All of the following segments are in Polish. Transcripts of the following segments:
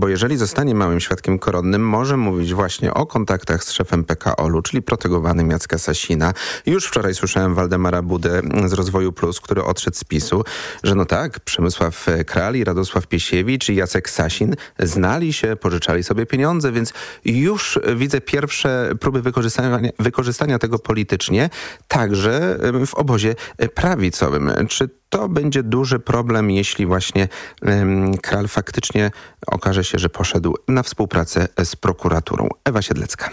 bo jeżeli zostanie małym świadkiem koronnym, może mówić właśnie o kontaktach z szefem PKOL-u, czyli protegowanym Jacka Sasina. Już wczoraj słyszałem Waldemara Budę z Rozwoju Plus, który odszedł z PiS-u, że no tak, Przemysław Kral i Radosław Piesiewicz i Jacek Sasin znali się, pożyczali sobie pieniądze, więc już widzę pierwsze próby wykorzystania tego politycznie, także w obozie prawicowym. Czy to będzie duży problem, jeśli właśnie Kral faktycznie okaże się, że poszedł na współpracę z prokuraturą? Ewa Siedlecka.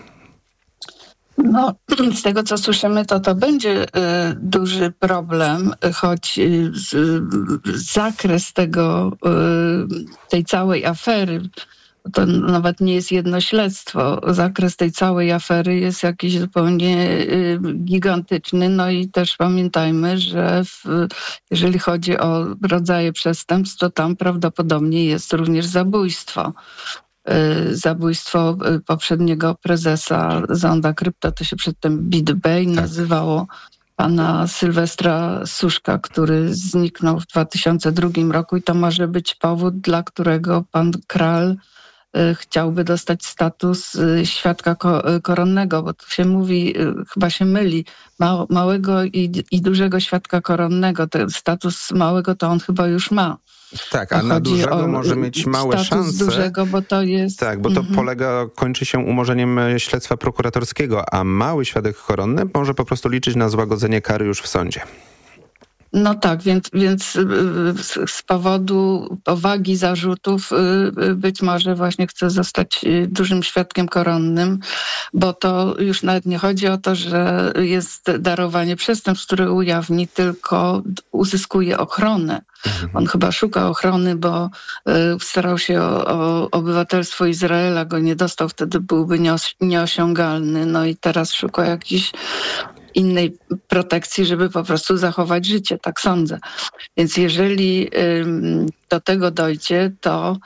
No, z tego co słyszymy, to będzie duży problem, choć zakres tej całej afery, to nawet nie jest jedno śledztwo, zakres tej całej afery jest jakiś zupełnie gigantyczny. No i też pamiętajmy, że jeżeli chodzi o rodzaje przestępstw, to tam prawdopodobnie jest również zabójstwo. Zabójstwo poprzedniego prezesa Zonda Krypto, to się przedtem BitBay nazywało, pana Sylwestra Suszka, który zniknął w 2002 roku i to może być powód, dla którego pan Kral chciałby dostać status świadka koronnego, bo tu się mówi, chyba się myli, małego i dużego świadka koronnego. Ten status małego to on chyba już ma. Tak, a na dużego może mieć małe szanse. Dużego, bo to jest... Tak, bo to kończy się umorzeniem śledztwa prokuratorskiego, a mały świadek koronny może po prostu liczyć na złagodzenie kary już w sądzie. No tak, więc z powodu powagi zarzutów być może właśnie chce zostać dużym świadkiem koronnym, bo to już nawet nie chodzi o to, że jest darowanie przestępstw, które ujawni, tylko uzyskuje ochronę. On chyba szuka ochrony, bo starał się o obywatelstwo Izraela, go nie dostał, wtedy byłby nieosiągalny. No i teraz szuka jakiejś innej protekcji, żeby po prostu zachować życie, tak sądzę. Więc jeżeli do tego dojdzie, to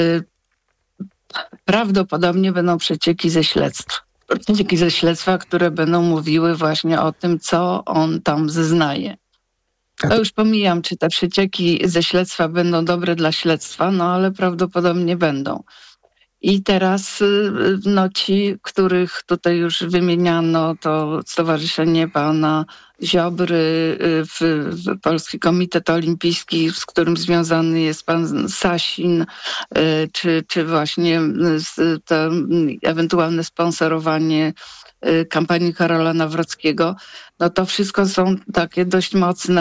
prawdopodobnie będą przecieki ze śledztw. Przecieki ze śledztwa, które będą mówiły właśnie o tym, co on tam zeznaje. To już pomijam, czy te przecieki ze śledztwa będą dobre dla śledztwa, no ale prawdopodobnie będą. I teraz ci, których tutaj już wymieniano, to Stowarzyszenie Pana Ziobry, Polski Komitet Olimpijski, z którym związany jest pan Sasin, czy właśnie to ewentualne sponsorowanie kampanii Karola Nawrockiego, no to wszystko są takie dość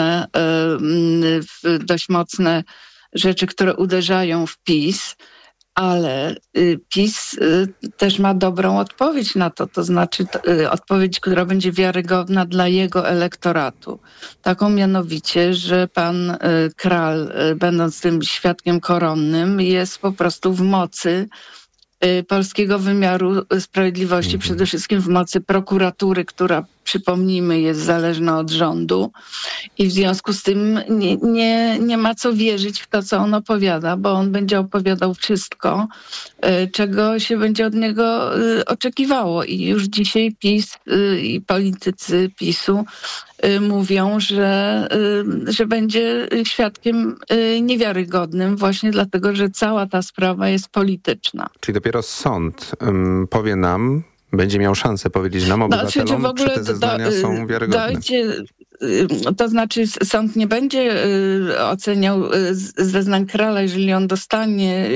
mocne rzeczy, które uderzają w PiS. Ale PiS też ma dobrą odpowiedź na to znaczy odpowiedź, która będzie wiarygodna dla jego elektoratu. Taką mianowicie, że pan Kral, będąc tym świadkiem koronnym, jest po prostu w mocy polskiego wymiaru sprawiedliwości, przede wszystkim w mocy prokuratury, która, przypomnijmy, jest zależna od rządu i w związku z tym nie ma co wierzyć w to, co on opowiada, bo on będzie opowiadał wszystko, czego się będzie od niego oczekiwało. I już dzisiaj PiS i politycy PiS-u mówią, że będzie świadkiem niewiarygodnym właśnie dlatego, że cała ta sprawa jest polityczna. Czyli dopiero sąd powie nam, będzie miał szansę powiedzieć nam, obywatelom, czy te zeznania są wiarygodne. To znaczy sąd nie będzie oceniał zeznań Krala, jeżeli on dostanie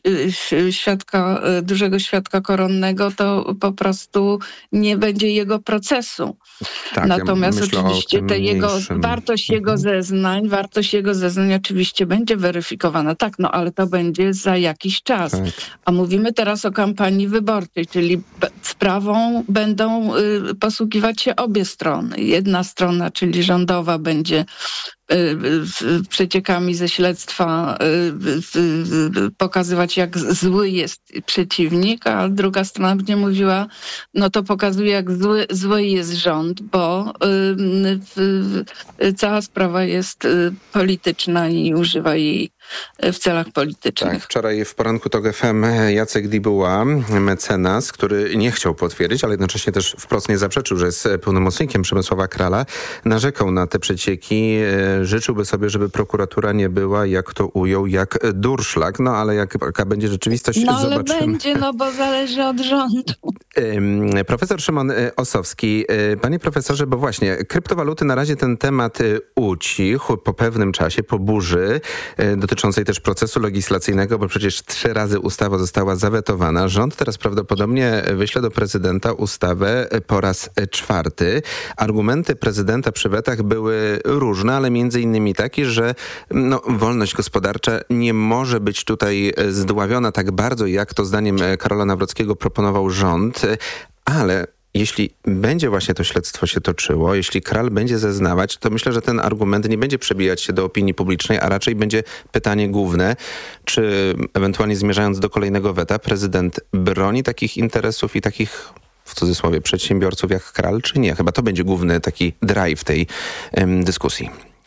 dużego świadka koronnego, to po prostu nie będzie jego procesu. Tak, natomiast ja oczywiście wartość jego zeznań oczywiście będzie weryfikowana. Tak, no ale to będzie za jakiś czas. Tak. A mówimy teraz o kampanii wyborczej, czyli sprawą będą posługiwać się obie strony. Jedna strona, czyli rządowa, będzie przeciekami ze śledztwa pokazywać, jak zły jest przeciwnik, a druga strona będzie mówiła, no to pokazuje, jak zły jest rząd, bo cała sprawa jest polityczna i używa jej w celach politycznych. Tak, wczoraj w poranku TOK FM Jacek Dibuła, mecenas, który nie chciał potwierdzić, ale jednocześnie też wprost nie zaprzeczył, że jest pełnomocnikiem Przemysława Krala, narzekał na te przecieki, życzyłby sobie, żeby prokuratura nie była, jak to ujął, jak durszlak, no ale jaka będzie rzeczywistość, ale zobaczymy. będzie, bo zależy od rządu. Profesor Szymon Ossowski. Panie profesorze, bo właśnie kryptowaluty na razie ten temat ucichł po pewnym czasie, po burzy dotyczącej też procesu legislacyjnego, bo przecież 3 razy ustawa została zawetowana. Rząd teraz prawdopodobnie wyśle do prezydenta ustawę po raz 4. Argumenty prezydenta przy wetach były różne, ale między innymi takie, że wolność gospodarcza nie może być tutaj zdławiona tak bardzo, jak to zdaniem Karola Nawrockiego proponował rząd, ale jeśli będzie właśnie to śledztwo się toczyło, jeśli Kral będzie zeznawać, to myślę, że ten argument nie będzie przebijać się do opinii publicznej, a raczej będzie pytanie główne, czy ewentualnie zmierzając do kolejnego weta, prezydent broni takich interesów i takich, w cudzysłowie, przedsiębiorców jak Kral, czy nie? Chyba to będzie główny taki drive tej dyskusji.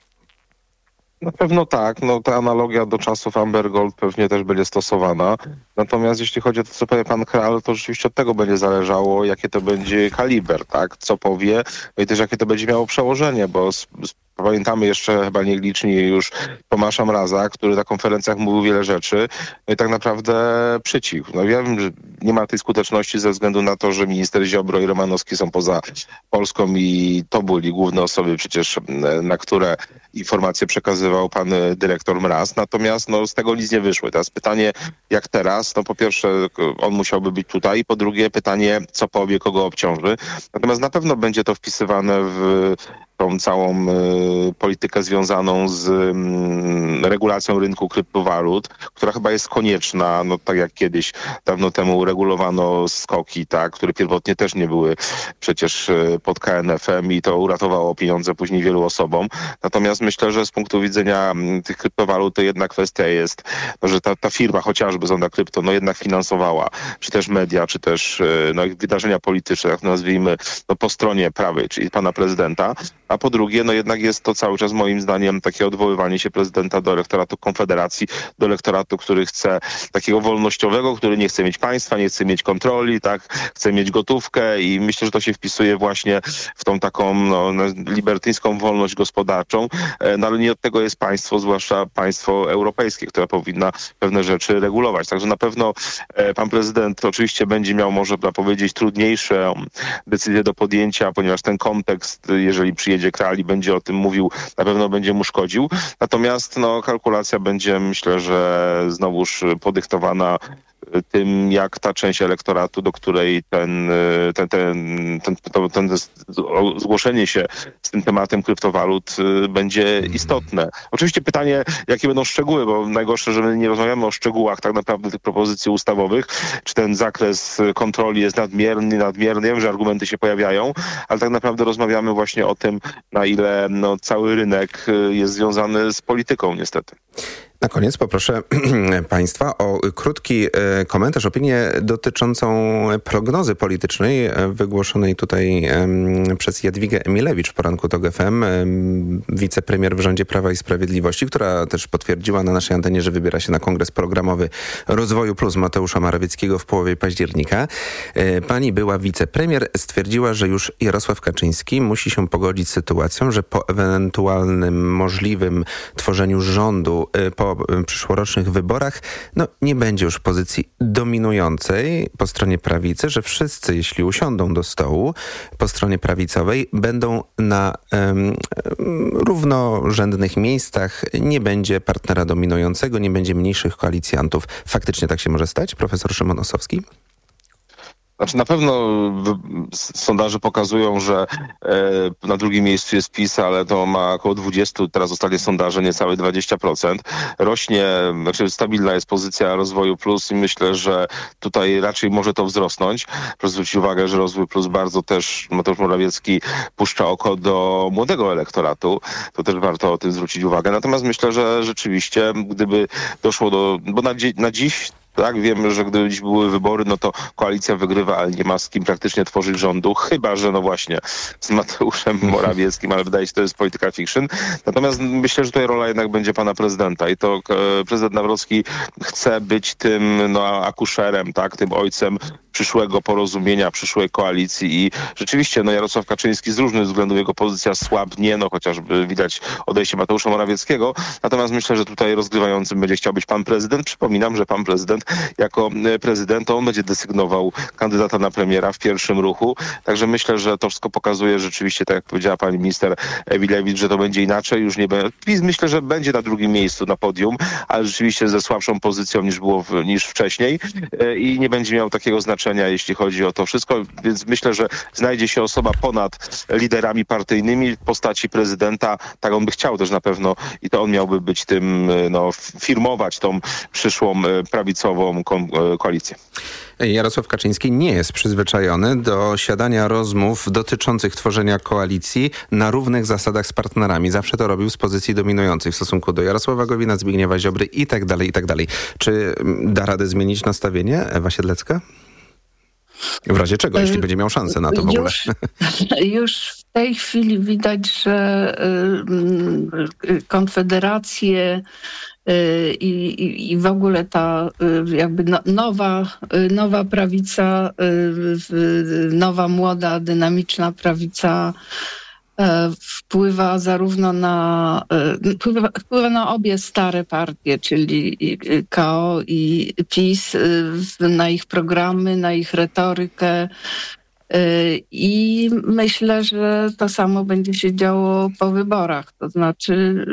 Na pewno tak. Ta analogia do czasów Amber Gold pewnie też będzie stosowana. Natomiast jeśli chodzi o to, co powie pan Kral, to rzeczywiście od tego będzie zależało, jakie to będzie kaliber, tak? Co powie, i też jakie to będzie miało przełożenie, bo pamiętamy jeszcze chyba nieliczni już Tomasza Mraza, który na konferencjach mówił wiele rzeczy, i tak naprawdę przycichł. Wiem, że nie ma tej skuteczności ze względu na to, że minister Ziobro i Romanowski są poza Polską i to byli główne osoby przecież, na które informacje przekazywał pan dyrektor Mraz. Natomiast z tego nic nie wyszło. Teraz pytanie, jak teraz? Po pierwsze, on musiałby być tutaj. Po drugie, pytanie, co powie, kogo obciąży. Natomiast na pewno będzie to wpisywane w tą całą politykę związaną z regulacją rynku kryptowalut, która chyba jest konieczna, tak jak kiedyś dawno temu regulowano skoki, tak, które pierwotnie też nie były przecież pod KNF-em i to uratowało pieniądze później wielu osobom. Natomiast myślę, że z punktu widzenia tych kryptowalut to jedna kwestia jest, że ta firma chociażby Zonda Krypto jednak finansowała, czy też media, czy też wydarzenia polityczne, tak nazwijmy, po stronie prawej, czyli pana prezydenta. A po drugie, jednak jest to cały czas moim zdaniem takie odwoływanie się prezydenta do elektoratu Konfederacji, do elektoratu, który chce takiego wolnościowego, który nie chce mieć państwa, nie chce mieć kontroli, tak, chce mieć gotówkę i myślę, że to się wpisuje właśnie w tą taką libertyńską wolność gospodarczą, ale nie od tego jest państwo, zwłaszcza państwo europejskie, które powinna pewne rzeczy regulować. Także na pewno pan prezydent oczywiście będzie miał, można powiedzieć, trudniejsze decyzje do podjęcia, ponieważ ten kontekst, jeżeli przyjedzie Kral i będzie o tym mówił, na pewno będzie mu szkodził. Natomiast kalkulacja będzie, myślę, że znowuż podyktowana tym, jak ta część elektoratu, do której ten zgłoszenie się z tym tematem kryptowalut będzie istotne. Oczywiście pytanie, jakie będą szczegóły, bo najgorsze, że my nie rozmawiamy o szczegółach tak naprawdę tych propozycji ustawowych, czy ten zakres kontroli jest nadmierny, wiem, że argumenty się pojawiają, ale tak naprawdę rozmawiamy właśnie o tym, na ile cały rynek jest związany z polityką niestety. Na koniec poproszę państwa o krótki komentarz, opinię dotyczącą prognozy politycznej wygłoszonej tutaj przez Jadwigę Emilewicz w poranku TOK FM, wicepremier w rządzie Prawa i Sprawiedliwości, która też potwierdziła na naszej antenie, że wybiera się na kongres programowy Rozwoju Plus Mateusza Morawieckiego w połowie października. Pani była wicepremier stwierdziła, że już Jarosław Kaczyński musi się pogodzić z sytuacją, że po ewentualnym możliwym tworzeniu rządu po przyszłorocznych wyborach, nie będzie już pozycji dominującej po stronie prawicy, że wszyscy, jeśli usiądą do stołu po stronie prawicowej, będą na równorzędnych miejscach, nie będzie partnera dominującego, nie będzie mniejszych koalicjantów. Faktycznie tak się może stać? Profesor Szymon Ossowski? Na pewno sondaże pokazują, że na drugim miejscu jest PiS, ale to ma około 20, teraz ostatnie sondaże niecałe 20%. Rośnie, stabilna jest pozycja Rozwoju Plus i myślę, że tutaj raczej może to wzrosnąć. Proszę zwrócić uwagę, że Rozwój Plus bardzo też Mateusz Morawiecki puszcza oko do młodego elektoratu. To też warto o tym zwrócić uwagę. Natomiast myślę, że rzeczywiście, gdyby doszło bo na dziś Tak, wiemy, że gdyby dziś były wybory, no to koalicja wygrywa, ale nie ma z kim praktycznie tworzyć rządu, chyba że no właśnie z Mateuszem Morawieckim, ale wydaje się, że to jest polityka fiction. Natomiast myślę, że tutaj rola jednak będzie pana prezydenta i to prezydent Nawrocki chce być tym akuszerem, tak, tym ojcem przyszłego porozumienia, przyszłej koalicji i rzeczywiście Jarosław Kaczyński z różnych względów jego pozycja słabnie, chociażby widać odejście Mateusza Morawieckiego, natomiast myślę, że tutaj rozgrywającym będzie chciał być pan prezydent. Przypominam, że pan prezydent jako prezydent on będzie desygnował kandydata na premiera w pierwszym ruchu, także myślę, że to wszystko pokazuje rzeczywiście, tak jak powiedziała pani minister Emilewicz, że to będzie inaczej, już nie będzie. PiS myślę, że będzie na drugim miejscu na podium, ale rzeczywiście ze słabszą pozycją niż wcześniej i nie będzie miał takiego znaczenia, jeśli chodzi o to wszystko, więc myślę, że znajdzie się osoba ponad liderami partyjnymi w postaci prezydenta, tak on by chciał też na pewno i to on miałby być tym, firmować tą przyszłą prawicową koalicję. Jarosław Kaczyński nie jest przyzwyczajony do siadania rozmów dotyczących tworzenia koalicji na równych zasadach z partnerami. Zawsze to robił z pozycji dominującej w stosunku do Jarosława Gowina, Zbigniewa Ziobry i tak dalej, i tak dalej. Czy da radę zmienić nastawienie Ewa Siedlecka? W razie czego, jeśli będzie miał szansę na to w ogóle? Już w tej chwili widać, że konfederacje i w ogóle ta jakby nowa prawica, nowa, młoda, dynamiczna prawica wpływa zarówno wpływa na obie stare partie, czyli KO i PiS, na ich programy, na ich retorykę. I myślę, że to samo będzie się działo po wyborach. To znaczy,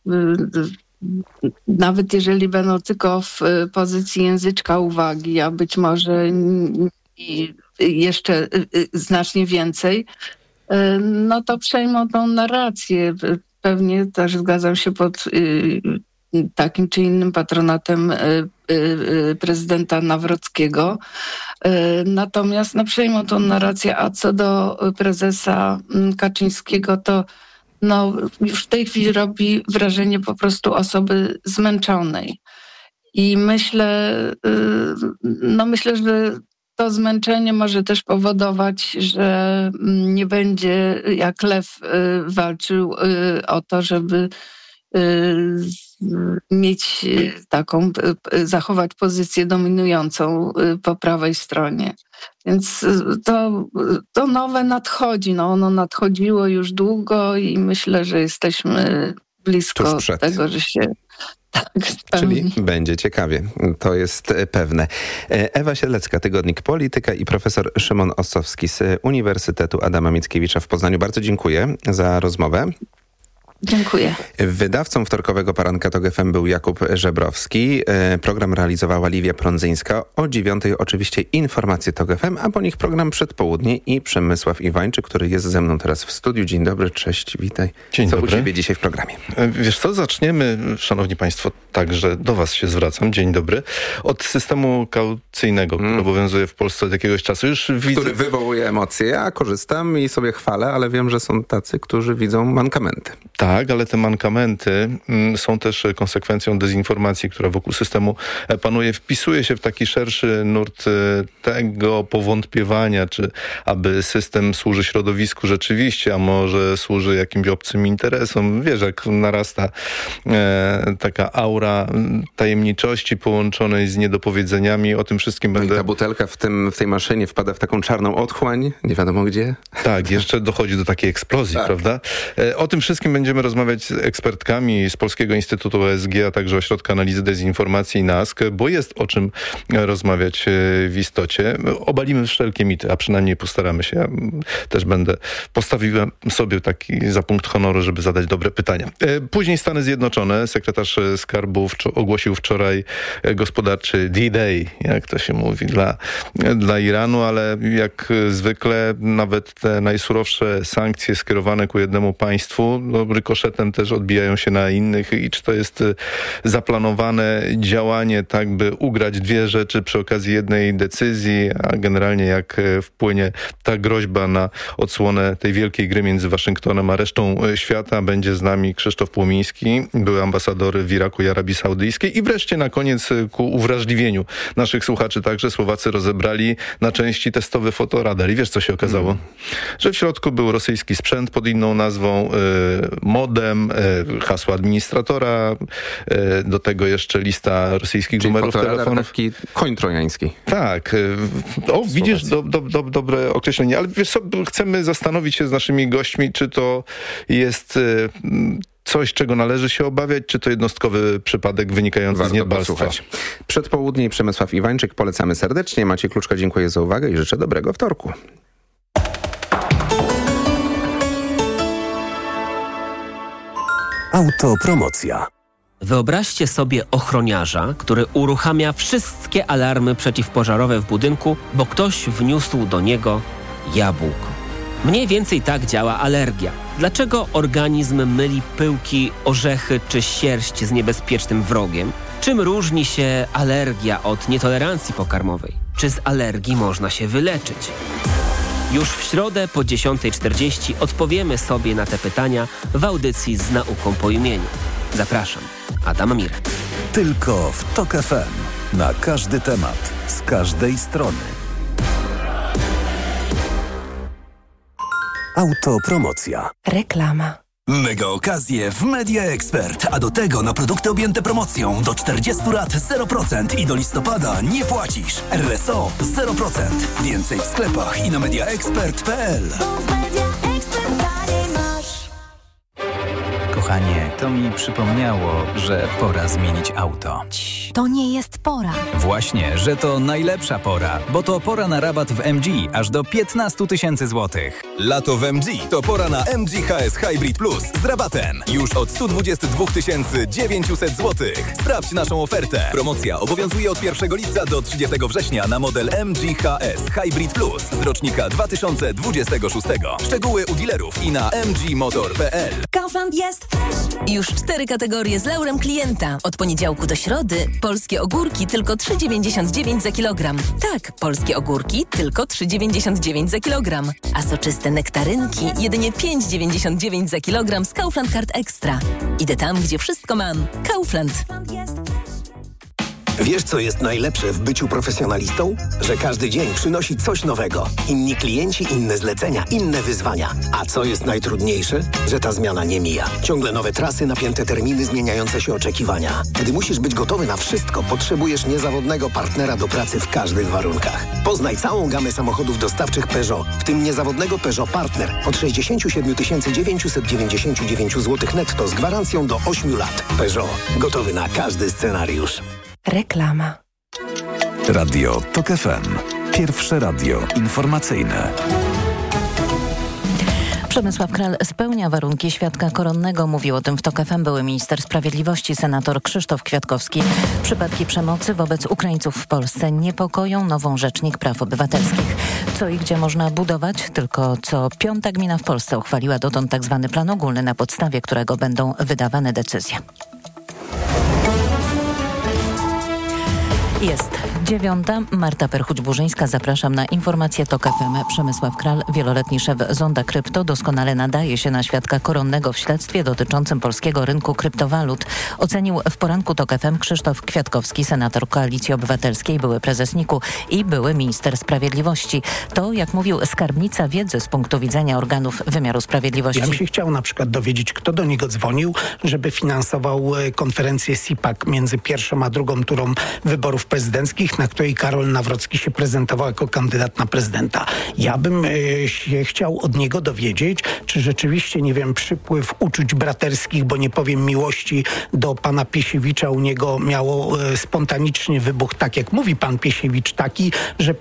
nawet jeżeli będą tylko w pozycji języczka uwagi, a być może jeszcze znacznie więcej, to przejmą tą narrację. Pewnie też zgadzam się pod takim czy innym patronatem prezydenta Nawrockiego. Natomiast przejmą tą narrację, a co do prezesa Kaczyńskiego, to już w tej chwili robi wrażenie po prostu osoby zmęczonej. I myślę, że to zmęczenie może też powodować, że nie będzie jak lew walczył o to, żeby mieć zachować pozycję dominującą po prawej stronie. Więc to nowe nadchodzi. Ono nadchodziło już długo i myślę, że jesteśmy blisko tego, że się... Tak, czyli będzie ciekawie, to jest pewne. Ewa Siedlecka, Tygodnik Polityka i profesor Szymon Ossowski z Uniwersytetu Adama Mickiewicza w Poznaniu. Bardzo dziękuję za rozmowę. Dziękuję. Wydawcą wtorkowego poranka TOG FM był Jakub Żebrowski. Program realizowała Liwia Prądzyńska. O 9:00 oczywiście informacje TOG FM, a po nich program Przedpołudnie i Przemysław Iwańczyk, który jest ze mną teraz w studiu. Dzień dobry, cześć, witaj. Dzień dobry. Co u ciebie dzisiaj w programie? Wiesz co, zaczniemy, szanowni państwo, także do was się zwracam, dzień dobry, od systemu kaucyjnego, który obowiązuje w Polsce od jakiegoś czasu. Już widzę... Który wywołuje emocje. Ja korzystam i sobie chwalę, ale wiem, że są tacy, którzy widzą mankamenty. Tak, ale te mankamenty są też konsekwencją dezinformacji, która wokół systemu panuje. Wpisuje się w taki szerszy nurt tego powątpiewania, czy aby system służy środowisku rzeczywiście, a może służy jakimś obcym interesom. Wiesz, jak narasta taka aura tajemniczości połączonej z niedopowiedzeniami, o tym wszystkim będę... I ta butelka w tej maszynie wpada w taką czarną otchłań, nie wiadomo gdzie. Tak, jeszcze dochodzi do takiej eksplozji, tak. Prawda? O tym wszystkim będziemy rozmawiać z ekspertkami z Polskiego Instytutu OSG, a także Ośrodka Analizy Dezinformacji i NASK, bo jest o czym rozmawiać w istocie. Obalimy wszelkie mity, a przynajmniej postaramy się. Ja też postawiłem sobie taki za punkt honoru, żeby zadać dobre pytania. Później Stany Zjednoczone. Sekretarz Skarbu ogłosił wczoraj gospodarczy D-Day, jak to się mówi, dla Iranu, ale jak zwykle nawet te najsurowsze sankcje skierowane ku jednemu państwu rykoszetem też odbijają się na innych i czy to jest zaplanowane działanie, tak by ugrać dwie rzeczy przy okazji jednej decyzji, a generalnie jak wpłynie ta groźba na odsłonę tej wielkiej gry między Waszyngtonem a resztą świata. Będzie z nami Krzysztof Płomiński, były ambasador w Iraku i Arabii Saudyjskiej. I wreszcie na koniec ku uwrażliwieniu naszych słuchaczy także Słowacy rozebrali na części testowy fotoradar. I wiesz, co się okazało? Że w środku był rosyjski sprzęt pod inną nazwą, modem, hasło administratora, do tego jeszcze lista rosyjskich numerów telefonów. Taki koń trojański. Tak. O, widzisz, dobre określenie. Ale wiesz co, chcemy zastanowić się z naszymi gośćmi, czy to jest coś, czego należy się obawiać, czy to jednostkowy przypadek wynikający z niedbalstwa. Przed południem Przemysław Iwańczyk, polecamy serdecznie. Maciej Kluczka, dziękuję za uwagę i życzę dobrego wtorku. Autopromocja. Wyobraźcie sobie ochroniarza, który uruchamia wszystkie alarmy przeciwpożarowe w budynku, bo ktoś wniósł do niego jabłko. Mniej więcej tak działa alergia. Dlaczego organizm myli pyłki, orzechy czy sierść z niebezpiecznym wrogiem? Czym różni się alergia od nietolerancji pokarmowej? Czy z alergii można się wyleczyć? Już w środę po 10:40 odpowiemy sobie na te pytania w audycji z nauką po imieniu. Zapraszam, Adam Mirek. Tylko w TOK FM. Na każdy temat, z każdej strony. Autopromocja. Reklama. Mega okazje w Media Expert, a do tego na produkty objęte promocją do 40 lat 0% i do listopada nie płacisz. RSO 0%. Więcej w sklepach i na mediaexpert.pl. Kochanie, to mi przypomniało, że pora zmienić auto. To nie jest pora. Właśnie, że to najlepsza pora, bo to pora na rabat w MG aż do 15 000 złotych. Lato w MG to pora na MG HS Hybrid Plus z rabatem. Już od 122 900 złotych. Sprawdź naszą ofertę. Promocja obowiązuje od 1 lipca do 30 września na model MG HS Hybrid Plus z rocznika 2026. Szczegóły u dealerów i na mgmotor.pl. Kaufland jest już 4 kategorie z laurem klienta. Od poniedziałku do środy polskie ogórki tylko 3,99 za kilogram. Tak, polskie ogórki tylko 3,99 za kilogram. A soczyste nektarynki jedynie 5,99 za kilogram z Kaufland Card Extra. Idę tam, gdzie wszystko mam. Kaufland. Wiesz, co jest najlepsze w byciu profesjonalistą? Że każdy dzień przynosi coś nowego. Inni klienci, inne zlecenia, inne wyzwania. A co jest najtrudniejsze? Że ta zmiana nie mija. Ciągle nowe trasy, napięte terminy, zmieniające się oczekiwania. Gdy musisz być gotowy na wszystko, potrzebujesz niezawodnego partnera do pracy w każdych warunkach. Poznaj całą gamę samochodów dostawczych Peugeot, w tym niezawodnego Peugeot Partner od 67 999 zł netto z gwarancją do 8 lat. Peugeot. Gotowy na każdy scenariusz. Reklama. Radio TOK FM. Pierwsze radio informacyjne. Przemysław Kral spełnia warunki świadka koronnego. Mówił o tym w TOK FM były minister sprawiedliwości, senator Krzysztof Kwiatkowski. Przypadki przemocy wobec Ukraińców w Polsce niepokoją nową rzecznik praw obywatelskich. Co i gdzie można budować? Tylko co 5. gmina w Polsce uchwaliła dotąd tzw. plan ogólny, na podstawie którego będą wydawane decyzje. Jest 9. Marta Perchuć-Burzyńska. Zapraszam na informację TOK FM. Przemysław Kral, wieloletni szef Zonda Krypto, doskonale nadaje się na świadka koronnego w śledztwie dotyczącym polskiego rynku kryptowalut. Ocenił w poranku TOK FM Krzysztof Kwiatkowski, senator Koalicji Obywatelskiej, były prezes NIK-u i były minister sprawiedliwości. To, jak mówił, skarbnica wiedzy z punktu widzenia organów wymiaru sprawiedliwości. Ja bym się chciał na przykład dowiedzieć, kto do niego dzwonił, żeby finansował konferencję CPAC między pierwszą a drugą turą wyborów prezydenckich, na której Karol Nawrocki się prezentował jako kandydat na prezydenta. Ja bym się chciał od niego dowiedzieć, czy rzeczywiście, nie wiem, przypływ uczuć braterskich, bo nie powiem miłości do pana Piesiewicza u niego miało spontaniczny wybuch, tak jak mówi pan Piesiewicz, taki, że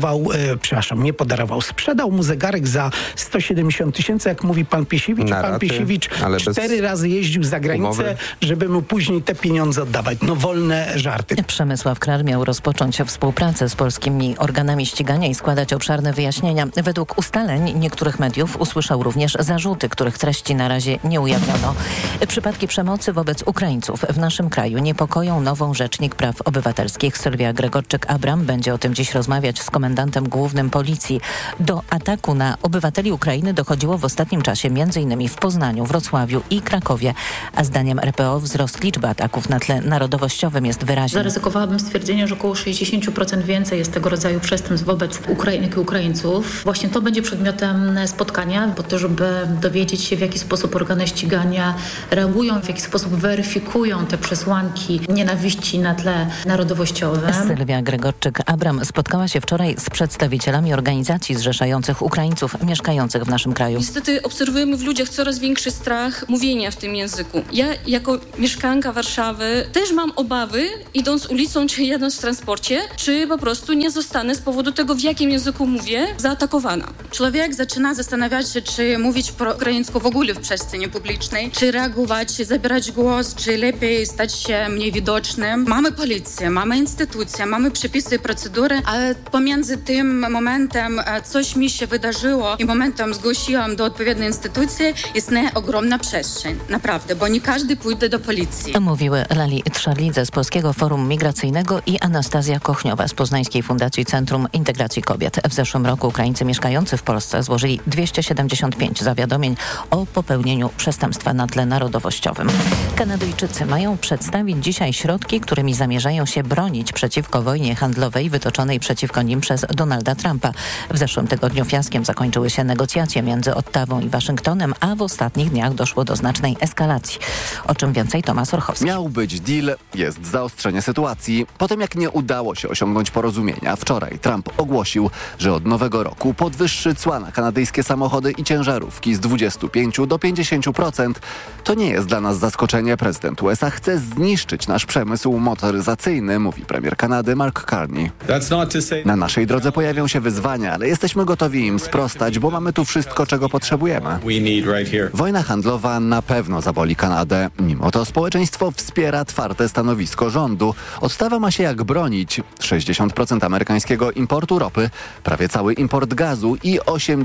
sprzedał mu zegarek za 170 000, jak mówi pan Piesiewicz. Pan Piesiewicz 4 razy jeździł za granicę, żeby mu później te pieniądze oddawać. No wolne żarty. Przemysław Kral miał rozpocząć zacząć współpracę z polskimi organami ścigania i składać obszerne wyjaśnienia. Według ustaleń niektórych mediów usłyszał również zarzuty, których treści na razie nie ujawniono. Przypadki przemocy wobec Ukraińców w naszym kraju niepokoją nową rzecznik praw obywatelskich. Sylwia Gregorczyk-Abram będzie o tym dziś rozmawiać z komendantem głównym policji. Do ataku na obywateli Ukrainy dochodziło w ostatnim czasie m.in. w Poznaniu, Wrocławiu i Krakowie, a zdaniem RPO wzrost liczby ataków na tle narodowościowym jest wyraźny. Zaryzykowałabym stwierdzenie, że około 60% więcej jest tego rodzaju przestępstw wobec Ukrainek i Ukraińców. Właśnie to będzie przedmiotem spotkania, po to, żeby dowiedzieć się, w jaki sposób organy ścigania reagują, w jaki sposób weryfikują te przesłanki nienawiści na tle narodowościowym. Sylwia Gregorczyk-Abram spotkała się wczoraj z przedstawicielami organizacji zrzeszających Ukraińców mieszkających w naszym kraju. Niestety obserwujemy w ludziach coraz większy strach mówienia w tym języku. Ja jako mieszkanka Warszawy też mam obawy, idąc ulicą czy jadąc w transporcie, czy po prostu nie zostanę z powodu tego, w jakim języku mówię, zaatakowana. Człowiek zaczyna zastanawiać się, czy mówić po ukraińsku w ogóle w przestrzeni publicznej, czy reagować, zabierać głos, czy lepiej stać się mniej widocznym. Mamy policję, mamy instytucje, mamy przepisy i procedury, ale pomiędzy tym momentem coś mi się wydarzyło i momentem zgłosiłam do odpowiedniej instytucji, istnieje ogromna przestrzeń. Naprawdę, bo nie każdy pójdzie do policji. Mówiły Lali Trzarlidze z Polskiego Forum Migracyjnego i Anastazja Kochniowa z Poznańskiej Fundacji Centrum Integracji Kobiet. W zeszłym roku Ukraińcy mieszkający w Polsce złożyli 275 zawiadomień o popełnieniu przestępstwa na tle narodowościowym. Kanadyjczycy mają przedstawić dzisiaj środki, którymi zamierzają się bronić przeciwko wojnie handlowej wytoczonej przeciwko nim przez Donalda Trumpa. W zeszłym tygodniu fiaskiem zakończyły się negocjacje między Ottawą i Waszyngtonem, a w ostatnich dniach doszło do znacznej eskalacji. O czym więcej Tomasz Orchowski. Miał być deal, jest zaostrzenie sytuacji. Po tym jak nie udało się osiągnąć porozumienia, wczoraj Trump ogłosił, że od nowego roku podwyższy cła na kanadyjskie samochody i ciężarówki z 25 do 50%. To nie jest dla nas zaskoczenie. Prezydent USA chce zniszczyć nasz przemysł motoryzacyjny, mówi premier Kanady Mark Carney. Na naszej drodze pojawią się wyzwania, ale jesteśmy gotowi im sprostać, bo mamy tu wszystko, czego potrzebujemy. Wojna handlowa na pewno zaboli Kanadę. Mimo to społeczeństwo wspiera twarde stanowisko rządu. Ottawa ma się jak bronić. 60% amerykańskiego importu ropy, prawie cały import gazu i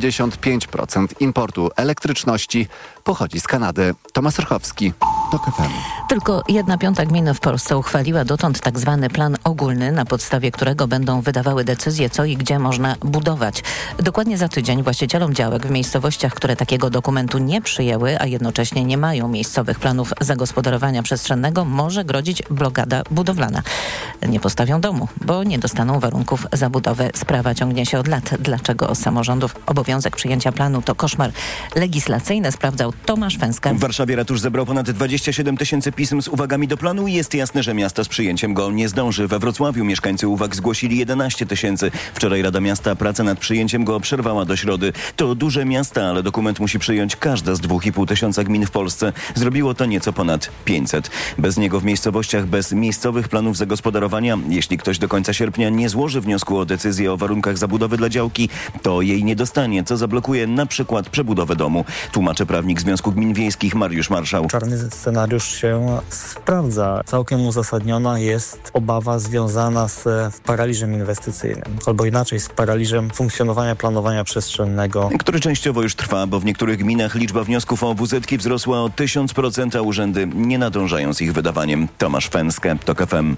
85% importu elektryczności pochodzi z Kanady. Tomasz Orchowski, TOK FM. Tylko 1/5 gmin w Polsce uchwaliła dotąd tak zwany plan ogólny, na podstawie którego będą wydawały decyzje, co i gdzie można budować. Dokładnie za tydzień właścicielom działek w miejscowościach, które takiego dokumentu nie przyjęły, a jednocześnie nie mają miejscowych planów zagospodarowania przestrzennego, może grozić blokada budowlana. Nie postawią domu, bo nie dostaną warunków zabudowy. Sprawa ciągnie się od lat. Dlaczego samorządów obowiązek przyjęcia planu to koszmar legislacyjny, sprawdzał Tomasz Fęska. W Warszawie ratusz zebrał ponad 27 000 pism z uwagami do planu i jest jasne, że miasto z przyjęciem go nie zdąży. We Wrocławiu mieszkańcy uwag zgłosili 11 000. Wczoraj Rada Miasta pracę nad przyjęciem go przerwała do środy. To duże miasta, ale dokument musi przyjąć każda z 2,5 gmin w Polsce. Zrobiło to nieco ponad 500. Bez niego w miejscowościach bez miejscowych planów zagospodarowania, jeśli ktoś do końca sierpnia nie złoży wniosku o decyzję o warunkach zabudowy dla działki, to jej nie dostanie, co zablokuje na przykład przebudowę domu. Tłumaczy prawnik Związku Gmin Wiejskich Mariusz Marszał. Czarny scenariusz się sprawdza. Całkiem uzasadniona jest obawa związana z paraliżem inwestycyjnym, albo inaczej z paraliżem funkcjonowania planowania przestrzennego, który częściowo już trwa, bo w niektórych gminach liczba wniosków o WZ-ki wzrosła o 1000%, a urzędy nie nadążają z ich wydawaniem. Tomasz Fęskę, TOK FM.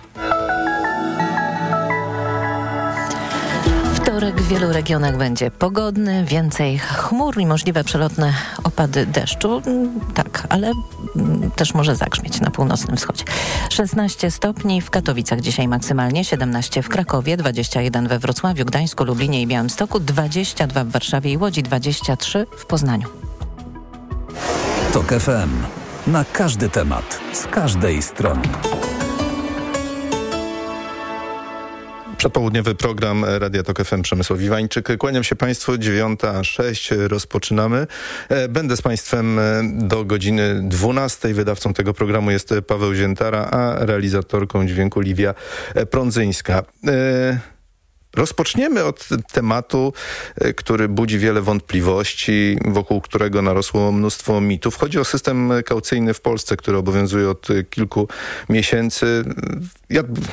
Wtorek w wielu regionach będzie pogodny, więcej chmur i możliwe przelotne opady deszczu. Tak, ale też może zagrzmieć na północnym wschodzie. 16 stopni w Katowicach dzisiaj maksymalnie, 17 w Krakowie, 21 we Wrocławiu, Gdańsku, Lublinie i Białymstoku, 22 w Warszawie i Łodzi, 23 w Poznaniu. TOK FM. Na każdy temat, z każdej strony. Przedpołudniowy program Radia TOK FM, Przemysław Iwańczyk. Kłaniam się Państwu, 9:06 rozpoczynamy. Będę z Państwem do godziny 12. Wydawcą tego programu jest Paweł Ziętara, a realizatorką dźwięku Liwia Prądzyńska. Rozpoczniemy od tematu, który budzi wiele wątpliwości, wokół którego narosło mnóstwo mitów. Chodzi o system kaucyjny w Polsce, który obowiązuje od kilku miesięcy.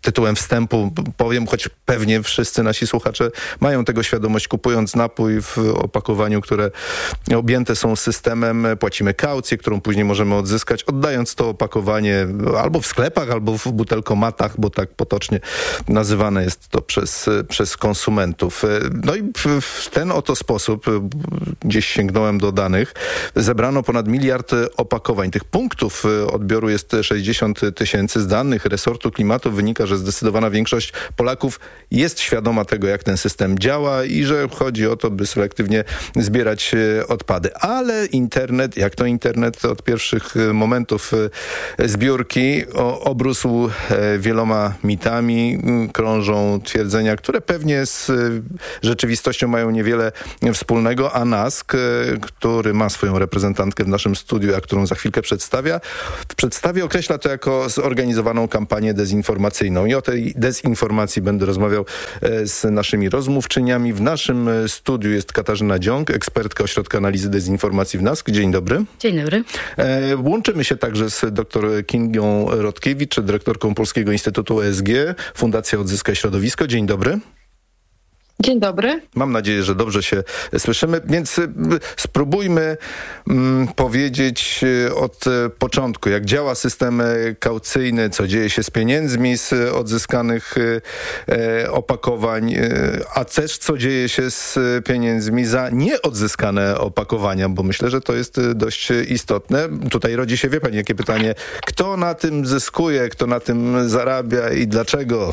tytułem wstępu powiem, choć pewnie wszyscy nasi słuchacze mają tego świadomość, kupując napój w opakowaniu, które objęte są systemem, płacimy kaucję, którą później możemy odzyskać, oddając to opakowanie albo w sklepach, albo w butelkomatach, bo tak potocznie nazywane jest to przez konsumentów. No i w ten oto sposób, gdzieś sięgnąłem do danych, zebrano ponad 1 miliard opakowań. Tych punktów odbioru jest 60 000. Z danych resortu klimatu wynika, że zdecydowana większość Polaków jest świadoma tego, jak ten system działa i że chodzi o to, by selektywnie zbierać odpady. Ale internet, jak to internet od pierwszych momentów zbiórki obrósł wieloma mitami, krążą twierdzenia, które pewnie z rzeczywistością mają niewiele wspólnego, a NASK, który ma swoją reprezentantkę w naszym studiu, a którą za chwilkę przedstawię, określa to jako zorganizowaną kampanię dezinformacyjną. I o tej dezinformacji będę rozmawiał z naszymi rozmówczyniami. W naszym studiu jest Katarzyna Dziąg, ekspertka Ośrodka Analizy Dezinformacji w NASK. Dzień dobry. Dzień dobry. Łączymy się także z dr Kingą Rotkiewicz, dyrektorką Polskiego Instytutu ESG, Fundacja Odzyskaj Środowisko. Dzień dobry. Dzień dobry. Mam nadzieję, że dobrze się słyszymy, więc spróbujmy powiedzieć od początku, jak działa system kaucyjny, co dzieje się z pieniędzmi z odzyskanych opakowań, a też co dzieje się z pieniędzmi za nieodzyskane opakowania, bo myślę, że to jest dość istotne. Tutaj rodzi się, wie pani, jakie pytanie, kto na tym zyskuje, kto na tym zarabia i dlaczego?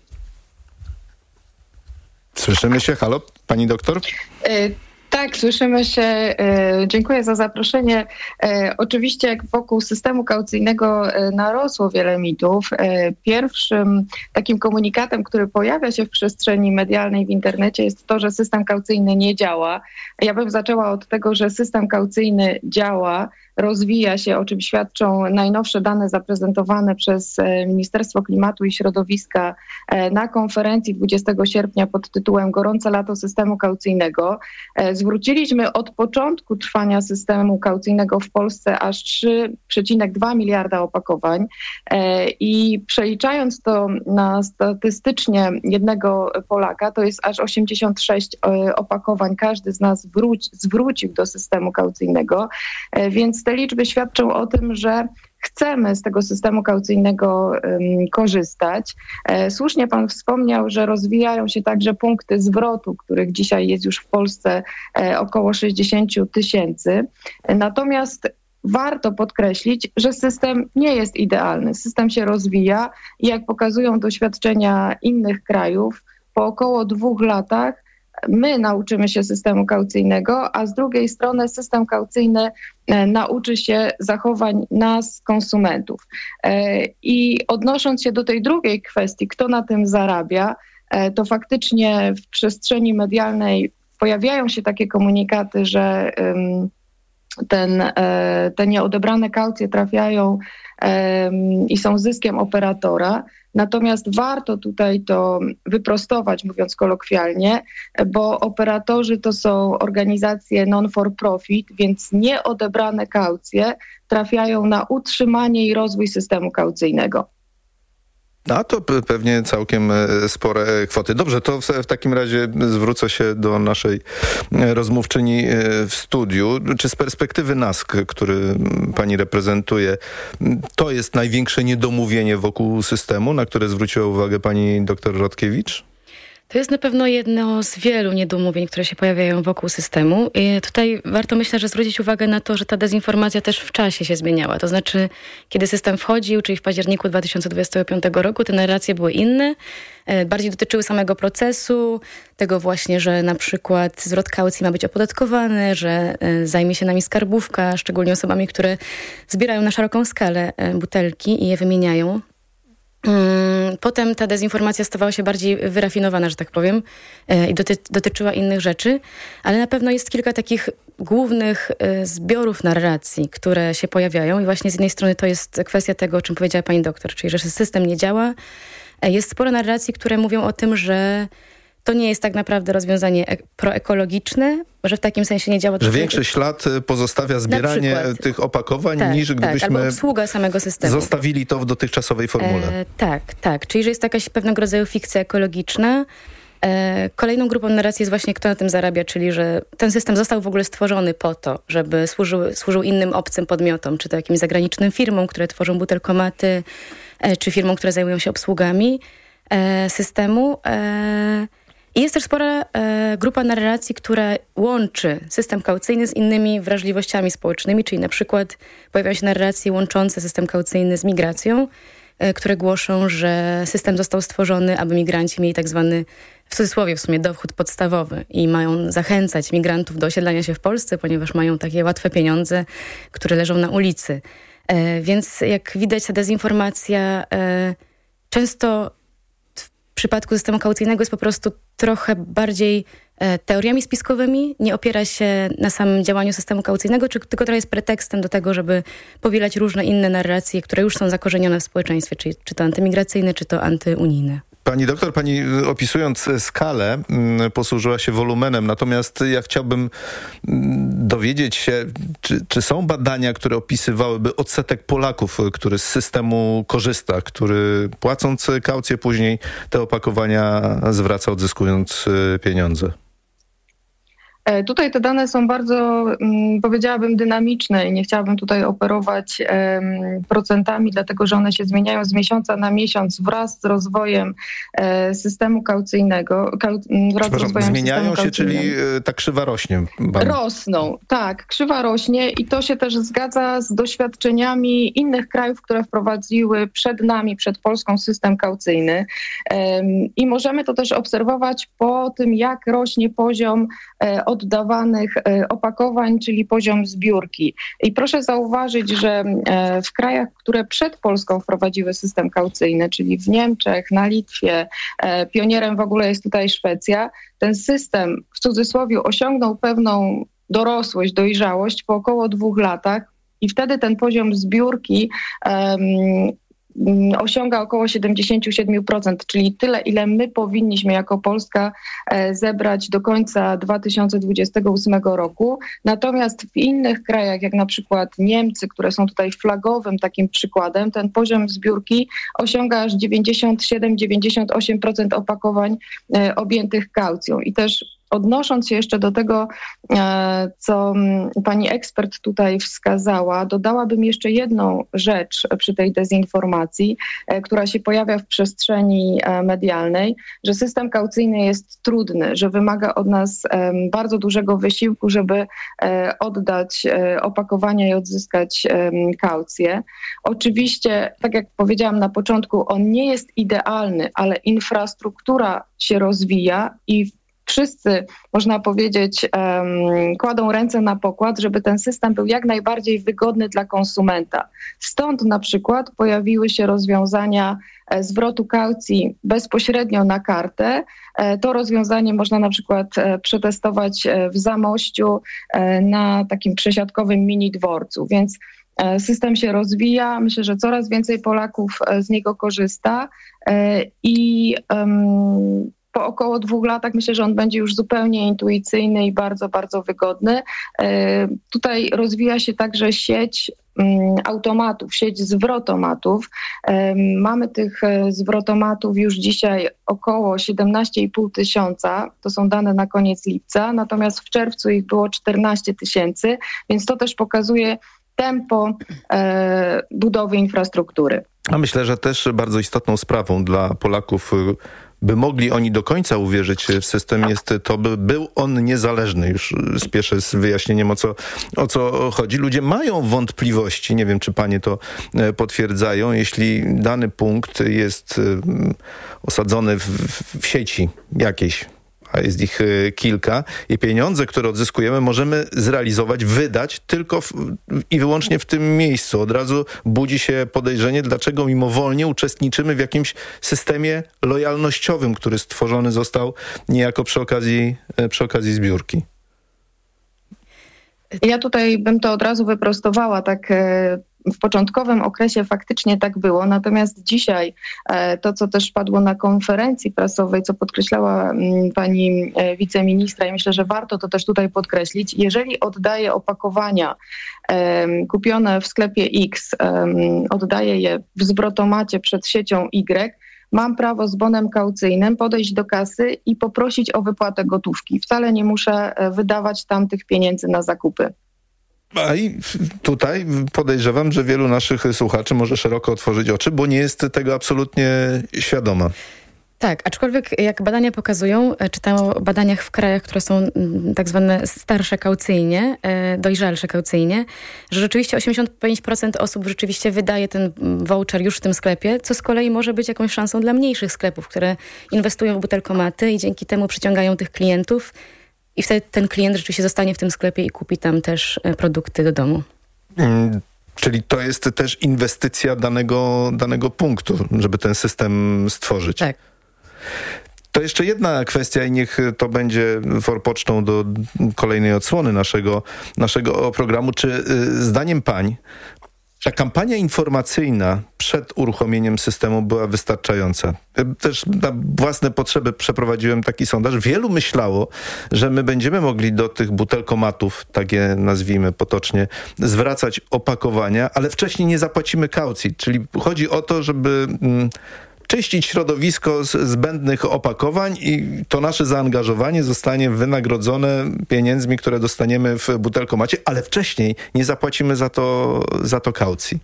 Słyszymy się? Halo, pani doktor? Tak, słyszymy się. Dziękuję za zaproszenie. Oczywiście jak wokół systemu kaucyjnego narosło wiele mitów, pierwszym takim komunikatem, który pojawia się w przestrzeni medialnej w internecie, jest to, że system kaucyjny nie działa. Ja bym zaczęła od tego, że system kaucyjny działa, rozwija się, o czym świadczą najnowsze dane zaprezentowane przez Ministerstwo Klimatu i Środowiska na konferencji 20 sierpnia pod tytułem Gorące lato systemu kaucyjnego. Zwróciliśmy od początku trwania systemu kaucyjnego w Polsce aż 3,2 miliarda opakowań i przeliczając to na statystycznie jednego Polaka, to jest aż 86 opakowań każdy z nas zwrócił do systemu kaucyjnego, więc te liczby świadczą o tym, że chcemy z tego systemu kaucyjnego korzystać. Słusznie pan wspomniał, że rozwijają się także punkty zwrotu, których dzisiaj jest już w Polsce około 60 000. Natomiast warto podkreślić, że system nie jest idealny. System się rozwija i jak pokazują doświadczenia innych krajów, po około 2 latach my nauczymy się systemu kaucyjnego, a z drugiej strony system kaucyjny nauczy się zachowań nas, konsumentów. I odnosząc się do tej drugiej kwestii, kto na tym zarabia, to faktycznie w przestrzeni medialnej pojawiają się takie komunikaty, że te nieodebrane kaucje trafiają i są zyskiem operatora. Natomiast warto tutaj to wyprostować, mówiąc kolokwialnie, bo operatorzy to są organizacje non-for-profit, więc nieodebrane kaucje trafiają na utrzymanie i rozwój systemu kaucyjnego. A to pewnie całkiem spore kwoty. Dobrze, to w takim razie zwrócę się do naszej rozmówczyni w studiu. Czy z perspektywy NASK, który pani reprezentuje, to jest największe niedomówienie wokół systemu, na które zwróciła uwagę pani dr Rotkiewicz? To jest na pewno jedno z wielu niedomówień, które się pojawiają wokół systemu. I tutaj warto, myślę, że zwrócić uwagę na to, że ta dezinformacja też w czasie się zmieniała. To znaczy, kiedy system wchodził, czyli w październiku 2025 roku, te narracje były inne. Bardziej dotyczyły samego procesu, tego właśnie, że na przykład zwrot kaucji ma być opodatkowany, że zajmie się nami skarbówka, szczególnie osobami, które zbierają na szeroką skalę butelki i je wymieniają. Potem ta dezinformacja stawała się bardziej wyrafinowana, że tak powiem, i dotyczyła innych rzeczy, ale na pewno jest kilka takich głównych zbiorów narracji, które się pojawiają i właśnie z jednej strony to jest kwestia tego, o czym powiedziała pani doktor, czyli że system nie działa. Jest sporo narracji, które mówią o tym, że to nie jest tak naprawdę rozwiązanie proekologiczne, że w takim sensie nie działa... Że większy ślad pozostawia zbieranie tych opakowań, niż gdybyśmy albo obsługa samego systemu. Zostawili to w dotychczasowej formule. Tak. Czyli, że jest to jakaś pewnego rodzaju fikcja ekologiczna. Kolejną grupą narracji jest właśnie, kto na tym zarabia, czyli że ten system został w ogóle stworzony po to, żeby służył innym obcym podmiotom, czy to jakimś zagranicznym firmom, które tworzą butelkomaty, czy firmom, które zajmują się obsługami systemu. I jest też spora grupa narracji, która łączy system kaucyjny z innymi wrażliwościami społecznymi, czyli na przykład pojawiają się narracje łączące system kaucyjny z migracją, które głoszą, że system został stworzony, aby migranci mieli tak zwany, w cudzysłowie w sumie, dochód podstawowy i mają zachęcać migrantów do osiedlania się w Polsce, ponieważ mają takie łatwe pieniądze, które leżą na ulicy. Więc jak widać, ta dezinformacja często w przypadku systemu kaucyjnego jest po prostu trochę bardziej teoriami spiskowymi, nie opiera się na samym działaniu systemu kaucyjnego, tylko trochę jest pretekstem do tego, żeby powielać różne inne narracje, które już są zakorzenione w społeczeństwie, czy to antymigracyjne, czy to antyunijne. Pani doktor, pani opisując skalę posłużyła się wolumenem, natomiast ja chciałbym dowiedzieć się, czy są badania, które opisywałyby odsetek Polaków, który z systemu korzysta, który płacąc kaucję później te opakowania zwraca, odzyskując pieniądze? Tutaj te dane są bardzo, powiedziałabym, dynamiczne i nie chciałabym tutaj operować procentami, dlatego że one się zmieniają z miesiąca na miesiąc wraz z rozwojem systemu kaucyjnego. Zmieniają się, czyli ta krzywa rośnie? Rosną, tak. Krzywa rośnie i to się też zgadza z doświadczeniami innych krajów, które wprowadziły przed nami, przed Polską system kaucyjny. I możemy to też obserwować po tym, jak rośnie poziom oddawanych opakowań, czyli poziom zbiórki. I proszę zauważyć, że w krajach, które przed Polską wprowadziły system kaucyjny, czyli w Niemczech, na Litwie, pionierem w ogóle jest tutaj Szwecja, ten system w cudzysłowie osiągnął pewną dorosłość, dojrzałość po około 2 latach i wtedy ten poziom zbiórki osiąga około 77%, czyli tyle, ile my powinniśmy jako Polska zebrać do końca 2028 roku. Natomiast w innych krajach, jak na przykład Niemcy, które są tutaj flagowym takim przykładem, ten poziom zbiórki osiąga aż 97-98% opakowań objętych kaucją. I też odnosząc się jeszcze do tego, co pani ekspert tutaj wskazała, dodałabym jeszcze jedną rzecz przy tej dezinformacji, która się pojawia w przestrzeni medialnej, że system kaucyjny jest trudny, że wymaga od nas bardzo dużego wysiłku, żeby oddać opakowania i odzyskać kaucję. Oczywiście, tak jak powiedziałam na początku, on nie jest idealny, ale infrastruktura się rozwija i wszyscy, można powiedzieć, kładą ręce na pokład, żeby ten system był jak najbardziej wygodny dla konsumenta. Stąd na przykład pojawiły się rozwiązania zwrotu kaucji bezpośrednio na kartę. To rozwiązanie można na przykład przetestować w Zamościu na takim przesiadkowym mini dworcu, więc system się rozwija. Myślę, że coraz więcej Polaków z niego korzysta i po około 2 latach myślę, że on będzie już zupełnie intuicyjny i bardzo, bardzo wygodny. Tutaj rozwija się także sieć automatów, sieć zwrotomatów. Mamy tych zwrotomatów już dzisiaj około 17,5 tysiąca. To są dane na koniec lipca, natomiast w czerwcu ich było 14 000, więc to też pokazuje tempo budowy infrastruktury. A myślę, że też bardzo istotną sprawą dla Polaków, by mogli oni do końca uwierzyć w system, jest to, by był on niezależny. Już spieszę z wyjaśnieniem, o co chodzi. Ludzie mają wątpliwości, nie wiem, czy panie to potwierdzają, jeśli dany punkt jest osadzony w sieci jakiejś, a jest ich kilka, i pieniądze, które odzyskujemy, możemy zrealizować, wydać tylko i wyłącznie w tym miejscu. Od razu budzi się podejrzenie, dlaczego mimowolnie uczestniczymy w jakimś systemie lojalnościowym, który stworzony został niejako przy okazji zbiórki. Ja tutaj bym to od razu wyprostowała, tak w początkowym okresie faktycznie tak było, natomiast dzisiaj to, co też padło na konferencji prasowej, co podkreślała pani wiceministra i myślę, że warto to też tutaj podkreślić, jeżeli oddaję opakowania kupione w sklepie X, oddaję je w zwrotomacie przed siecią Y, mam prawo z bonem kaucyjnym podejść do kasy i poprosić o wypłatę gotówki. Wcale nie muszę wydawać tam tych pieniędzy na zakupy. A i tutaj podejrzewam, że wielu naszych słuchaczy może szeroko otworzyć oczy, bo nie jest tego absolutnie świadoma. Tak, aczkolwiek jak badania pokazują, czytam o badaniach w krajach, które są tak zwane starsze kaucyjnie, dojrzalsze kaucyjnie, że rzeczywiście 85% osób rzeczywiście wydaje ten voucher już w tym sklepie, co z kolei może być jakąś szansą dla mniejszych sklepów, które inwestują w butelkomaty i dzięki temu przyciągają tych klientów i wtedy ten klient rzeczywiście zostanie w tym sklepie i kupi tam też produkty do domu. Czyli to jest też inwestycja danego punktu, żeby ten system stworzyć. Tak. To jeszcze jedna kwestia i niech to będzie forpocztą do kolejnej odsłony naszego programu. Czy zdaniem pań ta kampania informacyjna przed uruchomieniem systemu była wystarczająca? Ja też na własne potrzeby przeprowadziłem taki sondaż. Wielu myślało, że my będziemy mogli do tych butelkomatów, tak je nazwijmy potocznie, zwracać opakowania, ale wcześniej nie zapłacimy kaucji. Czyli chodzi o to, żeby czyścić środowisko z zbędnych opakowań i to nasze zaangażowanie zostanie wynagrodzone pieniędzmi, które dostaniemy w butelkomacie, ale wcześniej nie zapłacimy za to kaucji.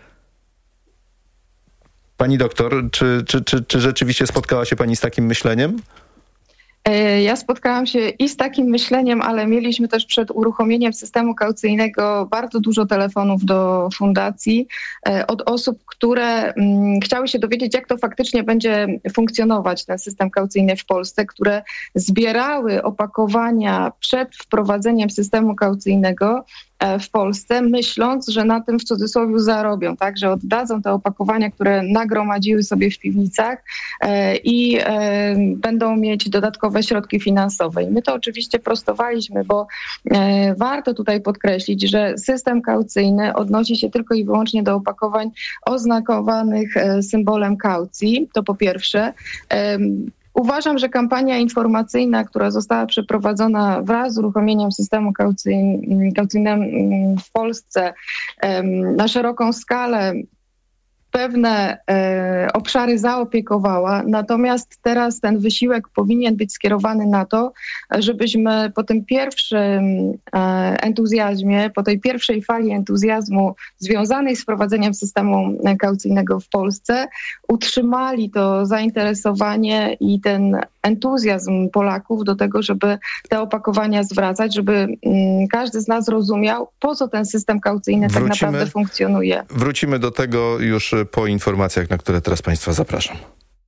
Pani doktor, czy rzeczywiście spotkała się pani z takim myśleniem? Ja spotkałam się i z takim myśleniem, ale mieliśmy też przed uruchomieniem systemu kaucyjnego bardzo dużo telefonów do fundacji od osób, które chciały się dowiedzieć, jak to faktycznie będzie funkcjonować ten system kaucyjny w Polsce, które zbierały opakowania przed wprowadzeniem systemu kaucyjnego w Polsce, myśląc, że na tym w cudzysłowie zarobią, tak, że oddadzą te opakowania, które nagromadziły sobie w piwnicach i będą mieć dodatkowe środki finansowe. I my to oczywiście prostowaliśmy, bo warto tutaj podkreślić, że system kaucyjny odnosi się tylko i wyłącznie do opakowań oznakowanych symbolem kaucji, to po pierwsze. Uważam, że kampania informacyjna, która została przeprowadzona wraz z uruchomieniem systemu kaucyjnego w Polsce na szeroką skalę, pewne obszary zaopiekowała, natomiast teraz ten wysiłek powinien być skierowany na to, żebyśmy po tym pierwszym entuzjazmie, po tej pierwszej fali entuzjazmu związanej z wprowadzeniem systemu kaucyjnego w Polsce utrzymali to zainteresowanie i ten entuzjazm Polaków do tego, żeby te opakowania zwracać, żeby każdy z nas rozumiał, po co ten system kaucyjny tak naprawdę funkcjonuje. Wrócimy do tego już po informacjach, na które teraz Państwa zapraszam.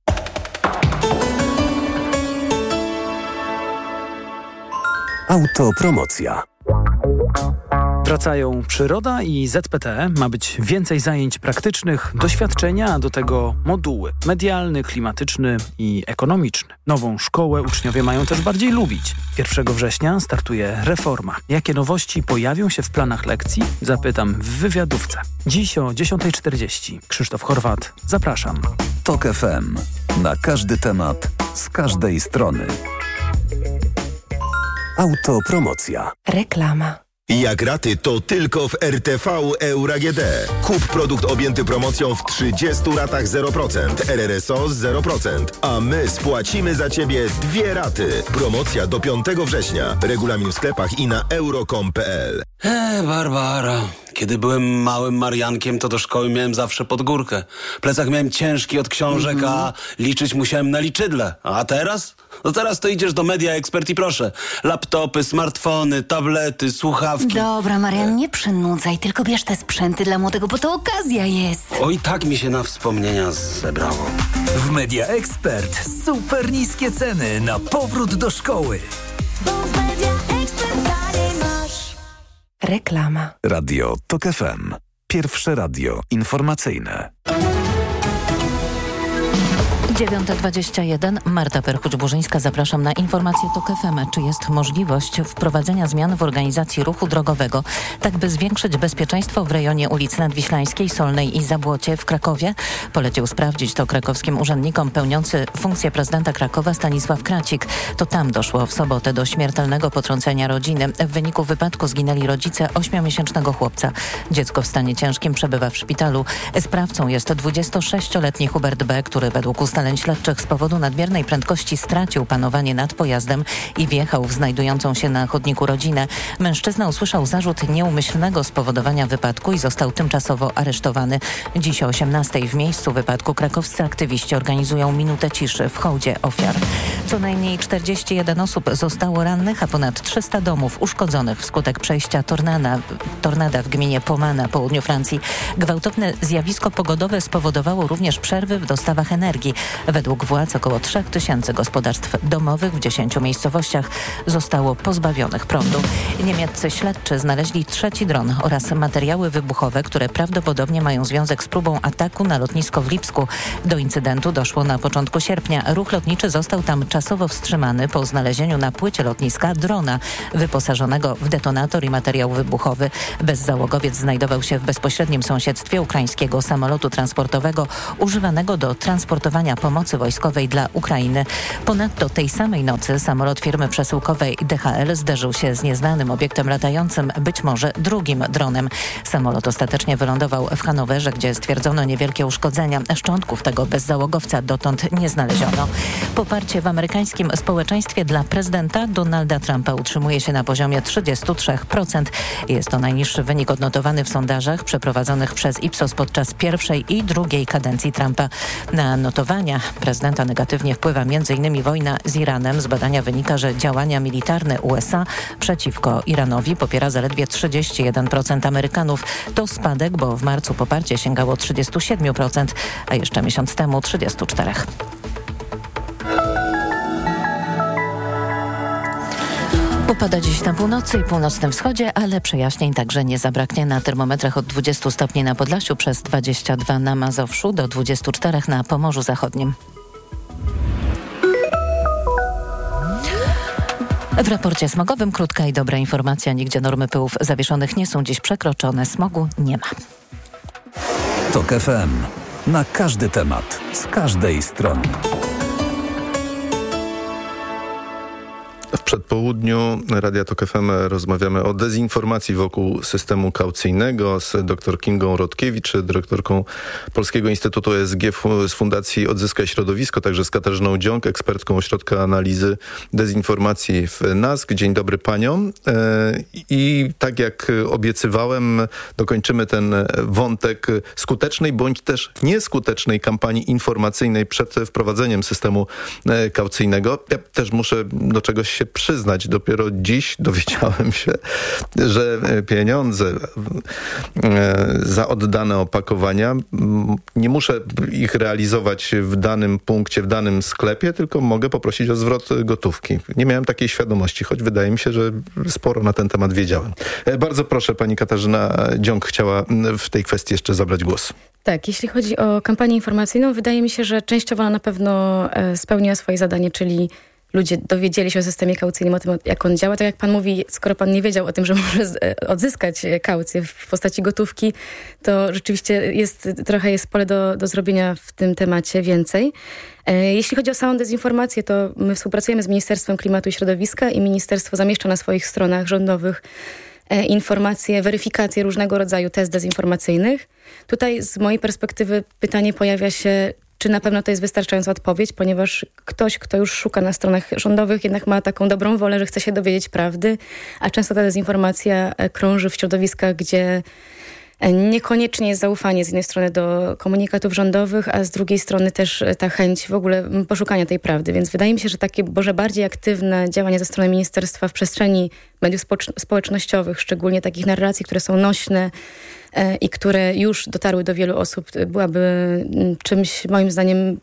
Autopromocja. Wracają przyroda i ZPT. Ma być więcej zajęć praktycznych, doświadczenia, a do tego moduły medialny, klimatyczny i ekonomiczny. Nową szkołę uczniowie mają też bardziej lubić. 1 września startuje reforma. Jakie nowości pojawią się w planach lekcji? Zapytam w wywiadówce. Dziś o 10:40. Krzysztof Horwat. Zapraszam. TOK FM. Na każdy temat, z każdej strony. Autopromocja. Reklama. Jak raty, to tylko w RTV Euro AGD. Kup produkt objęty promocją w 30 ratach 0%, RRSO z 0%, a my spłacimy za Ciebie 2 raty. Promocja do 5 września. Regulamin w sklepach i na euro.com.pl. Barbara, kiedy byłem małym Mariankiem, to do szkoły miałem zawsze pod górkę. Plecak miałem ciężki od książek, a liczyć musiałem na liczydle. A teraz? No teraz to idziesz do Media Expert i proszę. Laptopy, smartfony, tablety, słuchawki. Dobra, Marian, nie przynudzaj, tylko bierz te sprzęty dla młodego, bo to okazja jest. Oj, tak mi się na wspomnienia zebrało. W Media Expert super niskie ceny na powrót do szkoły. Bo w Media Expert taniej masz. Reklama. Radio TOK FM. Pierwsze radio informacyjne. 9:21. Marta Perchuć-Burzyńska, zapraszam na informację TOK FM. Czy jest możliwość wprowadzenia zmian w organizacji ruchu drogowego, tak by zwiększyć bezpieczeństwo w rejonie ulic Nadwiślańskiej, Solnej i Zabłocie w Krakowie? Polecił sprawdzić to krakowskim urzędnikom pełniący funkcję prezydenta Krakowa Stanisław Kracik. To tam doszło w sobotę do śmiertelnego potrącenia rodziny. W wyniku wypadku zginęli rodzice 8-miesięcznego chłopca. Dziecko w stanie ciężkim przebywa w szpitalu. Sprawcą jest 26-letni Hubert B., który według ustaleń śledczych z powodu nadmiernej prędkości stracił panowanie nad pojazdem i wjechał w znajdującą się na chodniku rodzinę. Mężczyzna usłyszał zarzut nieumyślnego spowodowania wypadku i został tymczasowo aresztowany. Dziś o 18:00 w miejscu wypadku krakowscy aktywiści organizują minutę ciszy w hołdzie ofiar. Co najmniej 41 osób zostało rannych, a ponad 300 domów uszkodzonych wskutek przejścia tornada w gminie Poma na południu Francji. Gwałtowne zjawisko pogodowe spowodowało również przerwy w dostawach energii. Według władz około 3000 gospodarstw domowych w 10 miejscowościach zostało pozbawionych prądu. Niemieccy śledczy znaleźli trzeci dron oraz materiały wybuchowe, które prawdopodobnie mają związek z próbą ataku na lotnisko w Lipsku. Do incydentu doszło na początku sierpnia. Ruch lotniczy został tam czasowo wstrzymany po znalezieniu na płycie lotniska drona wyposażonego w detonator i materiał wybuchowy. Bezzałogowiec znajdował się w bezpośrednim sąsiedztwie ukraińskiego samolotu transportowego używanego do transportowania pomocy wojskowej dla Ukrainy. Ponadto tej samej nocy samolot firmy przesyłkowej DHL zderzył się z nieznanym obiektem latającym, być może drugim dronem. Samolot ostatecznie wylądował w Hanowerze, gdzie stwierdzono niewielkie uszkodzenia. Szczątków tego bezzałogowca dotąd nie znaleziono. Poparcie w amerykańskim społeczeństwie dla prezydenta Donalda Trumpa utrzymuje się na poziomie 33%. Jest to najniższy wynik odnotowany w sondażach przeprowadzonych przez Ipsos podczas pierwszej i drugiej kadencji Trumpa. Na notowania prezydenta negatywnie wpływa m.in. wojna z Iranem. Z badania wynika, że działania militarne USA przeciwko Iranowi popiera zaledwie 31% Amerykanów. To spadek, bo w marcu poparcie sięgało 37%, a jeszcze miesiąc temu 34%. Popada dziś na północy i północnym wschodzie, ale przejaśnień także nie zabraknie. Na termometrach od 20 stopni na Podlasiu, przez 22 na Mazowszu, do 24 na Pomorzu Zachodnim. W raporcie smogowym krótka i dobra informacja. Nigdzie normy pyłów zawieszonych nie są dziś przekroczone. Smogu nie ma. TOK FM. Na każdy temat, z każdej strony. W przedpołudniu Radia TOK FM rozmawiamy o dezinformacji wokół systemu kaucyjnego z dr Kingą Rodkiewicz, dyrektorką Polskiego Instytutu ESG z Fundacji Odzyskaj Środowisko, także z Katarzyną Dziąg, ekspertką Ośrodka Analizy Dezinformacji w NASK. Dzień dobry paniom. I tak jak obiecywałem, dokończymy ten wątek skutecznej bądź też nieskutecznej kampanii informacyjnej przed wprowadzeniem systemu kaucyjnego. Ja też muszę do czegoś się przyznać. Dopiero dziś dowiedziałem się, że pieniądze za oddane opakowania, nie muszę ich realizować w danym punkcie, w danym sklepie, tylko mogę poprosić o zwrot gotówki. Nie miałem takiej świadomości, choć wydaje mi się, że sporo na ten temat wiedziałem. Bardzo proszę, pani Katarzyna Dziąg chciała w tej kwestii jeszcze zabrać głos. Tak, jeśli chodzi o kampanię informacyjną, wydaje mi się, że częściowo ona na pewno spełniła swoje zadanie, czyli ludzie dowiedzieli się o systemie kaucyjnym, o tym, jak on działa. Tak jak pan mówi, skoro pan nie wiedział o tym, że może odzyskać kaucję w postaci gotówki, to rzeczywiście trochę jest pole do zrobienia w tym temacie więcej. Jeśli chodzi o samą dezinformację, to my współpracujemy z Ministerstwem Klimatu i Środowiska i ministerstwo zamieszcza na swoich stronach rządowych informacje, weryfikacje różnego rodzaju test dezinformacyjnych. Tutaj z mojej perspektywy pytanie pojawia się, czy na pewno to jest wystarczająca odpowiedź, ponieważ ktoś, kto już szuka na stronach rządowych, jednak ma taką dobrą wolę, że chce się dowiedzieć prawdy, a często ta dezinformacja krąży w środowiskach, gdzie niekoniecznie jest zaufanie z jednej strony do komunikatów rządowych, a z drugiej strony też ta chęć w ogóle poszukania tej prawdy. Więc wydaje mi się, że takie może bardziej aktywne działania ze strony ministerstwa w przestrzeni mediów społecznościowych, szczególnie takich narracji, które są nośne i które już dotarły do wielu osób, byłaby czymś moim zdaniem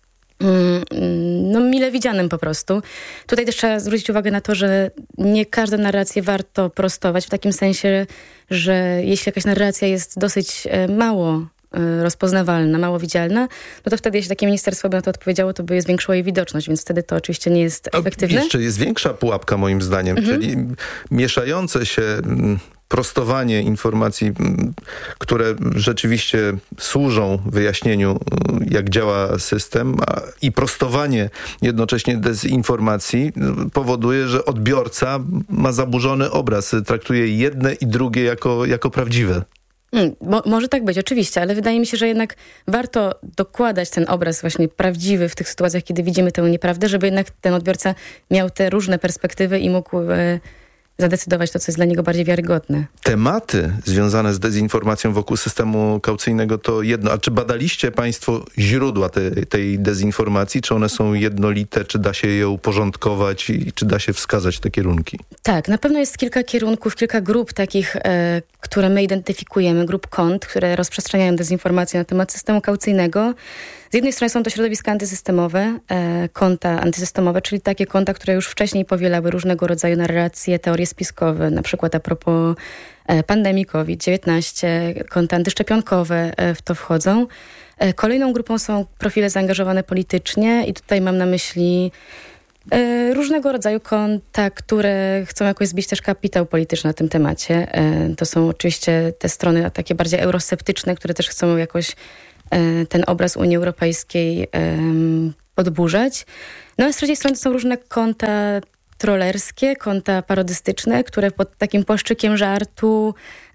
mile widzianym po prostu. Tutaj też trzeba zwrócić uwagę na to, że nie każdą narrację warto prostować w takim sensie, że jeśli jakaś narracja jest dosyć mało rozpoznawalna, mało widzialna, no to wtedy, jeśli takie ministerstwo by na to odpowiedziało, to by zwiększyło jej widoczność, więc wtedy to oczywiście nie jest efektywne. Jeszcze jest większa pułapka moim zdaniem, czyli mieszające się prostowanie informacji, które rzeczywiście służą wyjaśnieniu, jak działa system, i prostowanie jednocześnie dezinformacji powoduje, że odbiorca ma zaburzony obraz, traktuje jedne i drugie jako prawdziwe. Może tak być, oczywiście, ale wydaje mi się, że jednak warto dokładać ten obraz właśnie prawdziwy w tych sytuacjach, kiedy widzimy tę nieprawdę, żeby jednak ten odbiorca miał te różne perspektywy i mógł zadecydować to, co jest dla niego bardziej wiarygodne. Tematy związane z dezinformacją wokół systemu kaucyjnego to jedno. A czy badaliście państwo źródła tej dezinformacji? Czy one są jednolite? Czy da się je uporządkować? I czy da się wskazać te kierunki? Tak, na pewno jest kilka kierunków, kilka grup takich, które my identyfikujemy, grup kont, które rozprzestrzeniają dezinformację na temat systemu kaucyjnego. Z jednej strony są to środowiska antysystemowe, konta antysystemowe, czyli takie konta, które już wcześniej powielały różnego rodzaju narracje, teorie spiskowe, na przykład a propos pandemii COVID-19, konta antyszczepionkowe w to wchodzą. Kolejną grupą są profile zaangażowane politycznie i tutaj mam na myśli różnego rodzaju konta, które chcą jakoś zbić też kapitał polityczny na tym temacie. To są oczywiście te strony takie bardziej eurosceptyczne, które też chcą jakoś ten obraz Unii Europejskiej podburzać. No a z trzeciej strony są różne konta trollerskie, konta parodystyczne, które pod takim płaszczykiem żartu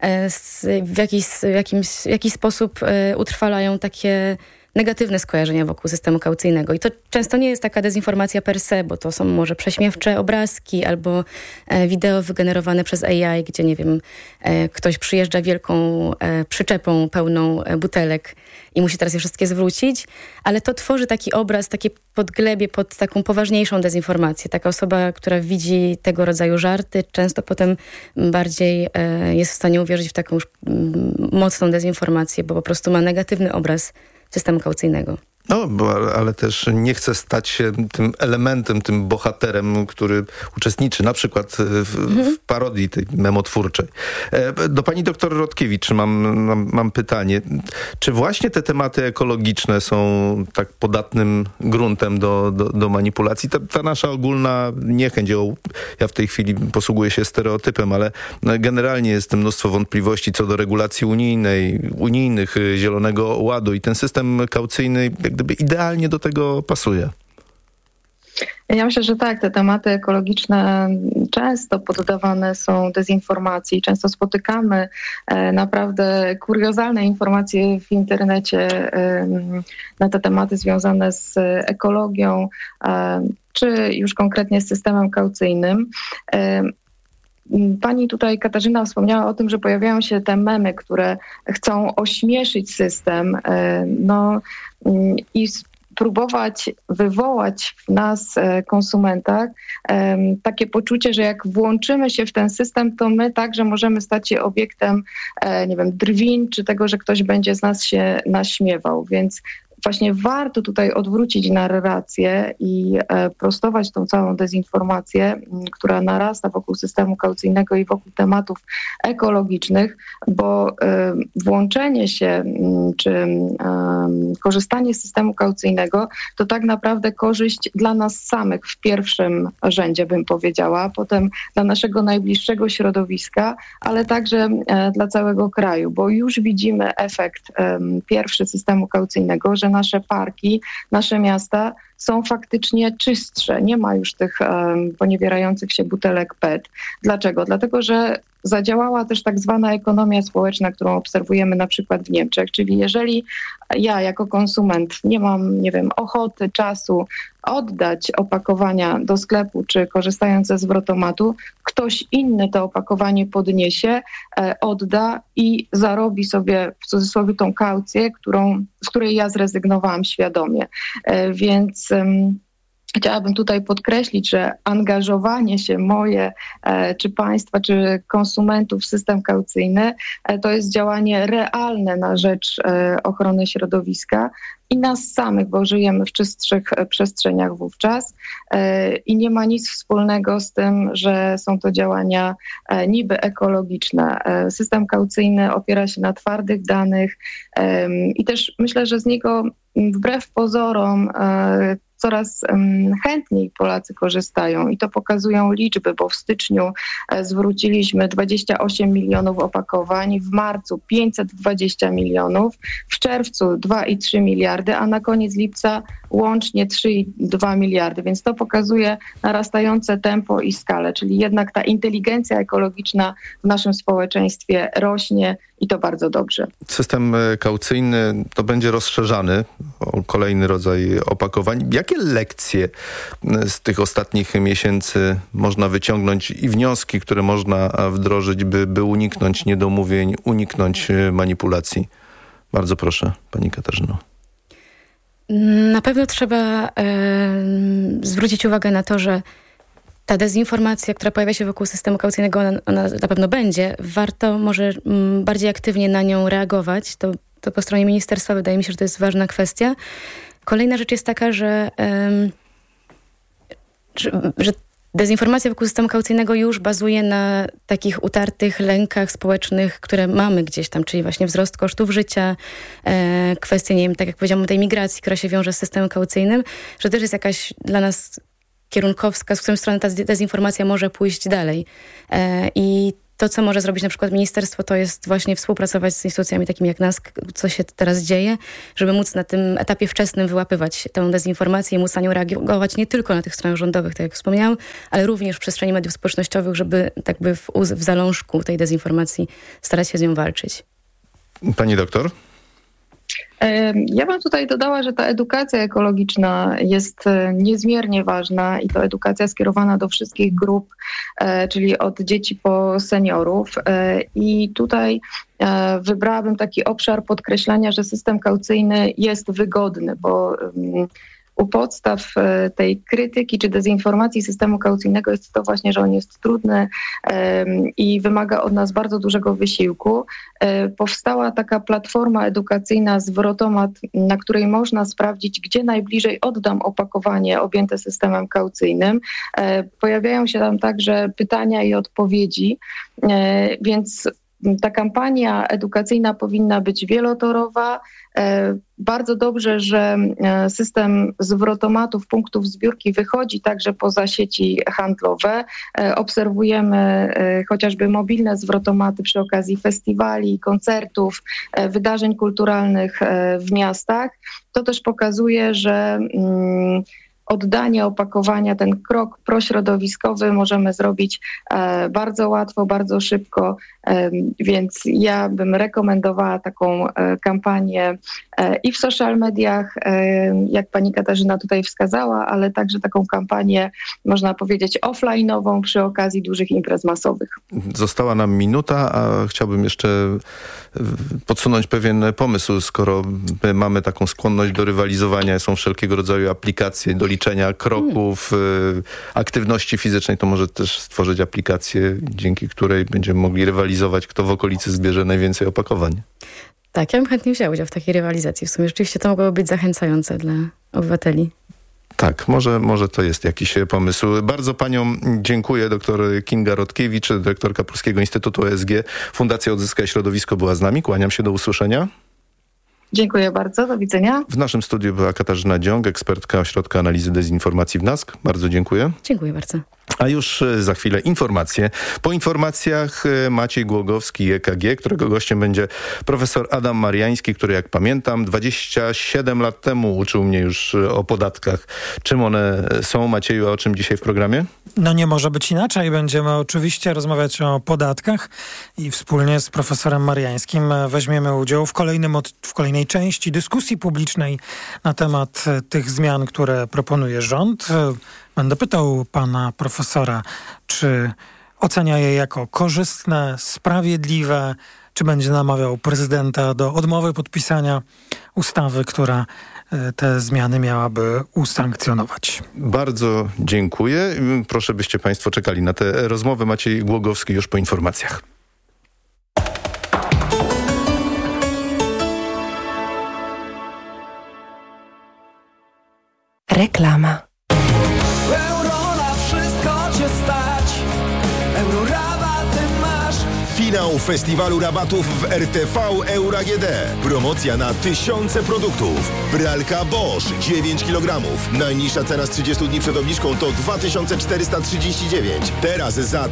w jakiś sposób utrwalają takie negatywne skojarzenia wokół systemu kaucyjnego. I to często nie jest taka dezinformacja per se, bo to są może prześmiewcze obrazki albo wideo wygenerowane przez AI, gdzie, nie wiem, ktoś przyjeżdża wielką przyczepą pełną butelek i musi teraz je wszystkie zwrócić, ale to tworzy taki obraz, takie podglebie pod taką poważniejszą dezinformację. Taka osoba, która widzi tego rodzaju żarty, często potem bardziej jest w stanie uwierzyć w taką już mocną dezinformację, bo po prostu ma negatywny obraz systemu kaucyjnego. No, ale też nie chce stać się tym elementem, tym bohaterem, który uczestniczy na przykład w parodii tej memotwórczej. Do pani doktor Rodkiewicz mam pytanie. Czy właśnie te tematy ekologiczne są tak podatnym gruntem do manipulacji? Ta nasza ogólna niechęć, ja w tej chwili posługuję się stereotypem, ale generalnie jest mnóstwo wątpliwości co do regulacji unijnych, Zielonego Ładu i ten system kaucyjny gdyby idealnie do tego pasuje. Ja myślę, że tak, te tematy ekologiczne często poddawane są dezinformacji. Często spotykamy naprawdę kuriozalne informacje w internecie na te tematy związane z ekologią, czy już konkretnie z systemem kaucyjnym. Pani tutaj, Katarzyna, wspomniała o tym, że pojawiają się te memy, które chcą ośmieszyć system, i próbować wywołać w nas, konsumentach, takie poczucie, że jak włączymy się w ten system, to my także możemy stać się obiektem, nie wiem, drwin, czy tego, że ktoś będzie z nas się naśmiewał. Więc właśnie warto tutaj odwrócić narrację i prostować tą całą dezinformację, która narasta wokół systemu kaucyjnego i wokół tematów ekologicznych, bo włączenie się czy korzystanie z systemu kaucyjnego to tak naprawdę korzyść dla nas samych w pierwszym rzędzie, bym powiedziała, potem dla naszego najbliższego środowiska, ale także dla całego kraju, bo już widzimy efekt pierwszy systemu kaucyjnego, że nasze parki, nasze miasta są faktycznie czystsze. Nie ma już tych poniewierających się butelek PET. Dlaczego? Dlatego, że zadziałała też tak zwana ekonomia społeczna, którą obserwujemy na przykład w Niemczech. Czyli jeżeli ja jako konsument nie mam, nie wiem, ochoty, czasu oddać opakowania do sklepu, czy korzystając ze zwrotomatu, ktoś inny to opakowanie podniesie, odda i zarobi sobie w cudzysłowie tą kaucję, z której ja zrezygnowałam świadomie. Więc Chciałabym tutaj podkreślić, że angażowanie się moje, czy państwa, czy konsumentów w system kaucyjny to jest działanie realne na rzecz ochrony środowiska i nas samych, bo żyjemy w czystszych przestrzeniach wówczas i nie ma nic wspólnego z tym, że są to działania niby ekologiczne. System kaucyjny opiera się na twardych danych i też myślę, że z niego wbrew pozorom coraz chętniej Polacy korzystają i to pokazują liczby, bo w styczniu zwróciliśmy 28 milionów opakowań, w marcu 520 milionów, w czerwcu 2,3 miliardy, a na koniec lipca łącznie 3,2 miliardy, więc to pokazuje narastające tempo i skalę, czyli jednak ta inteligencja ekologiczna w naszym społeczeństwie rośnie i to bardzo dobrze. System kaucyjny to będzie rozszerzany o kolejny rodzaj opakowań. Jakie lekcje z tych ostatnich miesięcy można wyciągnąć i wnioski, które można wdrożyć, by uniknąć niedomówień, uniknąć manipulacji? Bardzo proszę, pani Katarzyno. Na pewno trzeba zwrócić uwagę na to, że ta dezinformacja, która pojawia się wokół systemu kaucyjnego, ona na pewno będzie. Warto może bardziej aktywnie na nią reagować. To po stronie ministerstwa wydaje mi się, że to jest ważna kwestia. Kolejna rzecz jest taka, że dezinformacja wokół systemu kaucyjnego już bazuje na takich utartych lękach społecznych, które mamy gdzieś tam, czyli właśnie wzrost kosztów życia, kwestie, nie wiem, tak jak powiedziałam, tej migracji, która się wiąże z systemem kaucyjnym, że też jest jakaś dla nas kierunkowskaz, w którą stronę ta dezinformacja może pójść dalej. I to, co może zrobić na przykład ministerstwo, to jest właśnie współpracować z instytucjami takimi jak NASK, co się teraz dzieje, żeby móc na tym etapie wczesnym wyłapywać tę dezinformację i móc na nią reagować nie tylko na tych stronach rządowych, tak jak wspomniałam, ale również w przestrzeni mediów społecznościowych, żeby tak by w zalążku tej dezinformacji starać się z nią walczyć. Pani doktor? Ja bym tutaj dodała, że ta edukacja ekologiczna jest niezmiernie ważna i to edukacja skierowana do wszystkich grup, czyli od dzieci po seniorów. I tutaj wybrałabym taki obszar podkreślania, że system kaucyjny jest wygodny, bo u podstaw tej krytyki czy dezinformacji systemu kaucyjnego jest to właśnie, że on jest trudny i wymaga od nas bardzo dużego wysiłku. Powstała taka platforma edukacyjna Zwrotomat, na której można sprawdzić, gdzie najbliżej oddam opakowanie objęte systemem kaucyjnym. Pojawiają się tam także pytania i odpowiedzi, więc ta kampania edukacyjna powinna być wielotorowa. Bardzo dobrze, że system zwrotomatów, punktów zbiórki wychodzi także poza sieci handlowe. Obserwujemy chociażby mobilne zwrotomaty przy okazji festiwali, koncertów, wydarzeń kulturalnych w miastach. To też pokazuje, że oddanie opakowania, ten krok prośrodowiskowy możemy zrobić bardzo łatwo, bardzo szybko, więc ja bym rekomendowała taką kampanię i w social mediach, jak pani Katarzyna tutaj wskazała, ale także taką kampanię, można powiedzieć, offline'ową przy okazji dużych imprez masowych. Została nam minuta, a chciałbym jeszcze podsunąć pewien pomysł, skoro my mamy taką skłonność do rywalizowania, są wszelkiego rodzaju aplikacje do liczenia kroków, aktywności fizycznej, to może też stworzyć aplikację, dzięki której będziemy mogli rywalizować, kto w okolicy zbierze najwięcej opakowań. Tak, ja bym chętnie wzięła udział w takiej rywalizacji. W sumie rzeczywiście to mogłoby być zachęcające dla obywateli. Tak, może to jest jakiś pomysł. Bardzo paniom dziękuję. Doktor Kinga Rotkiewicz, dyrektorka Polskiego Instytutu ESG. Fundacja Odzyskaj Środowisko była z nami. Kłaniam się, do usłyszenia. Dziękuję bardzo, do widzenia. W naszym studiu była Katarzyna Dziąg, ekspertka Ośrodka Analizy Dezinformacji w NASK. Bardzo dziękuję. Dziękuję bardzo. A już za chwilę informacje. Po informacjach Maciej Głogowski, EKG, którego gościem będzie profesor Adam Mariański, który, jak pamiętam, 27 lat temu uczył mnie już o podatkach. Czym one są, Macieju, a o czym dzisiaj w programie? No nie może być inaczej. Będziemy oczywiście rozmawiać o podatkach i wspólnie z profesorem Mariańskim weźmiemy udział w kolejnej części dyskusji publicznej na temat tych zmian, które proponuje rząd. Będę pytał pana profesora, czy ocenia je jako korzystne, sprawiedliwe, czy będzie namawiał prezydenta do odmowy podpisania ustawy, która te zmiany miałaby usankcjonować. Bardzo dziękuję. Proszę, byście państwo czekali na tę rozmowę. Maciej Głogowski już po informacjach. Reklama. Euro na wszystko cię stać. Euro rabaty masz. Finał festiwalu rabatów w RTV Euro AGD. Promocja na tysiące produktów. Pralka Bosch 9 kg. Najniższa cena z 30 dni przed obniżką to 2439. Teraz za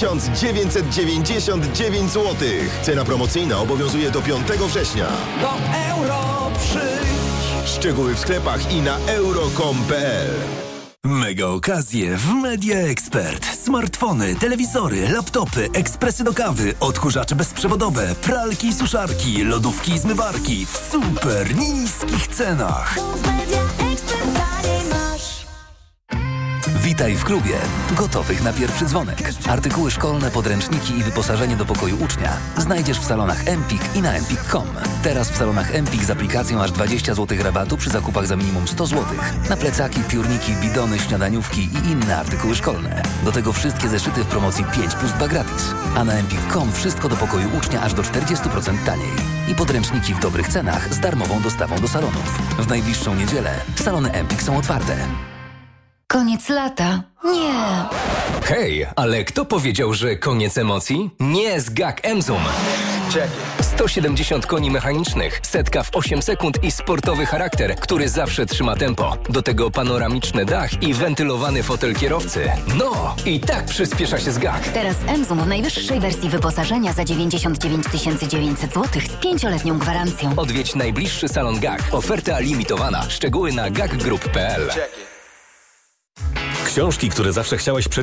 1999 zł. Cena promocyjna obowiązuje do 5 września. Do euro przyjdź. Szczegóły w sklepach i na euro.com.pl. Mega okazje w Media Expert. Smartfony, telewizory, laptopy, ekspresy do kawy, odkurzacze bezprzewodowe, pralki i suszarki, lodówki i zmywarki w super niskich cenach. Witaj w klubie. Gotowych na pierwszy dzwonek. Artykuły szkolne, podręczniki i wyposażenie do pokoju ucznia znajdziesz w salonach Empik i na empik.com. Teraz w salonach Empik z aplikacją aż 20 zł rabatu przy zakupach za minimum 100 zł. Na plecaki, piórniki, bidony, śniadaniówki i inne artykuły szkolne. Do tego wszystkie zeszyty w promocji 5+2 gratis. A na empik.com wszystko do pokoju ucznia aż do 40% taniej. I podręczniki w dobrych cenach z darmową dostawą do salonów. W najbliższą niedzielę salony Empik są otwarte. Koniec lata? Nie. Hej, ale kto powiedział, że koniec emocji? Nie z GAC Emzum. 170 koni mechanicznych, setka w 8 sekund i sportowy charakter, który zawsze trzyma tempo. Do tego panoramiczny dach i wentylowany fotel kierowcy. No, i tak przyspiesza się z GAC. Teraz Emzum w najwyższej wersji wyposażenia za 99 900 zł z 5-letnią gwarancją. Odwiedź najbliższy salon GAC. Oferta limitowana. Szczegóły na gacgroup.pl. Książki, które zawsze chciałeś przeczytać.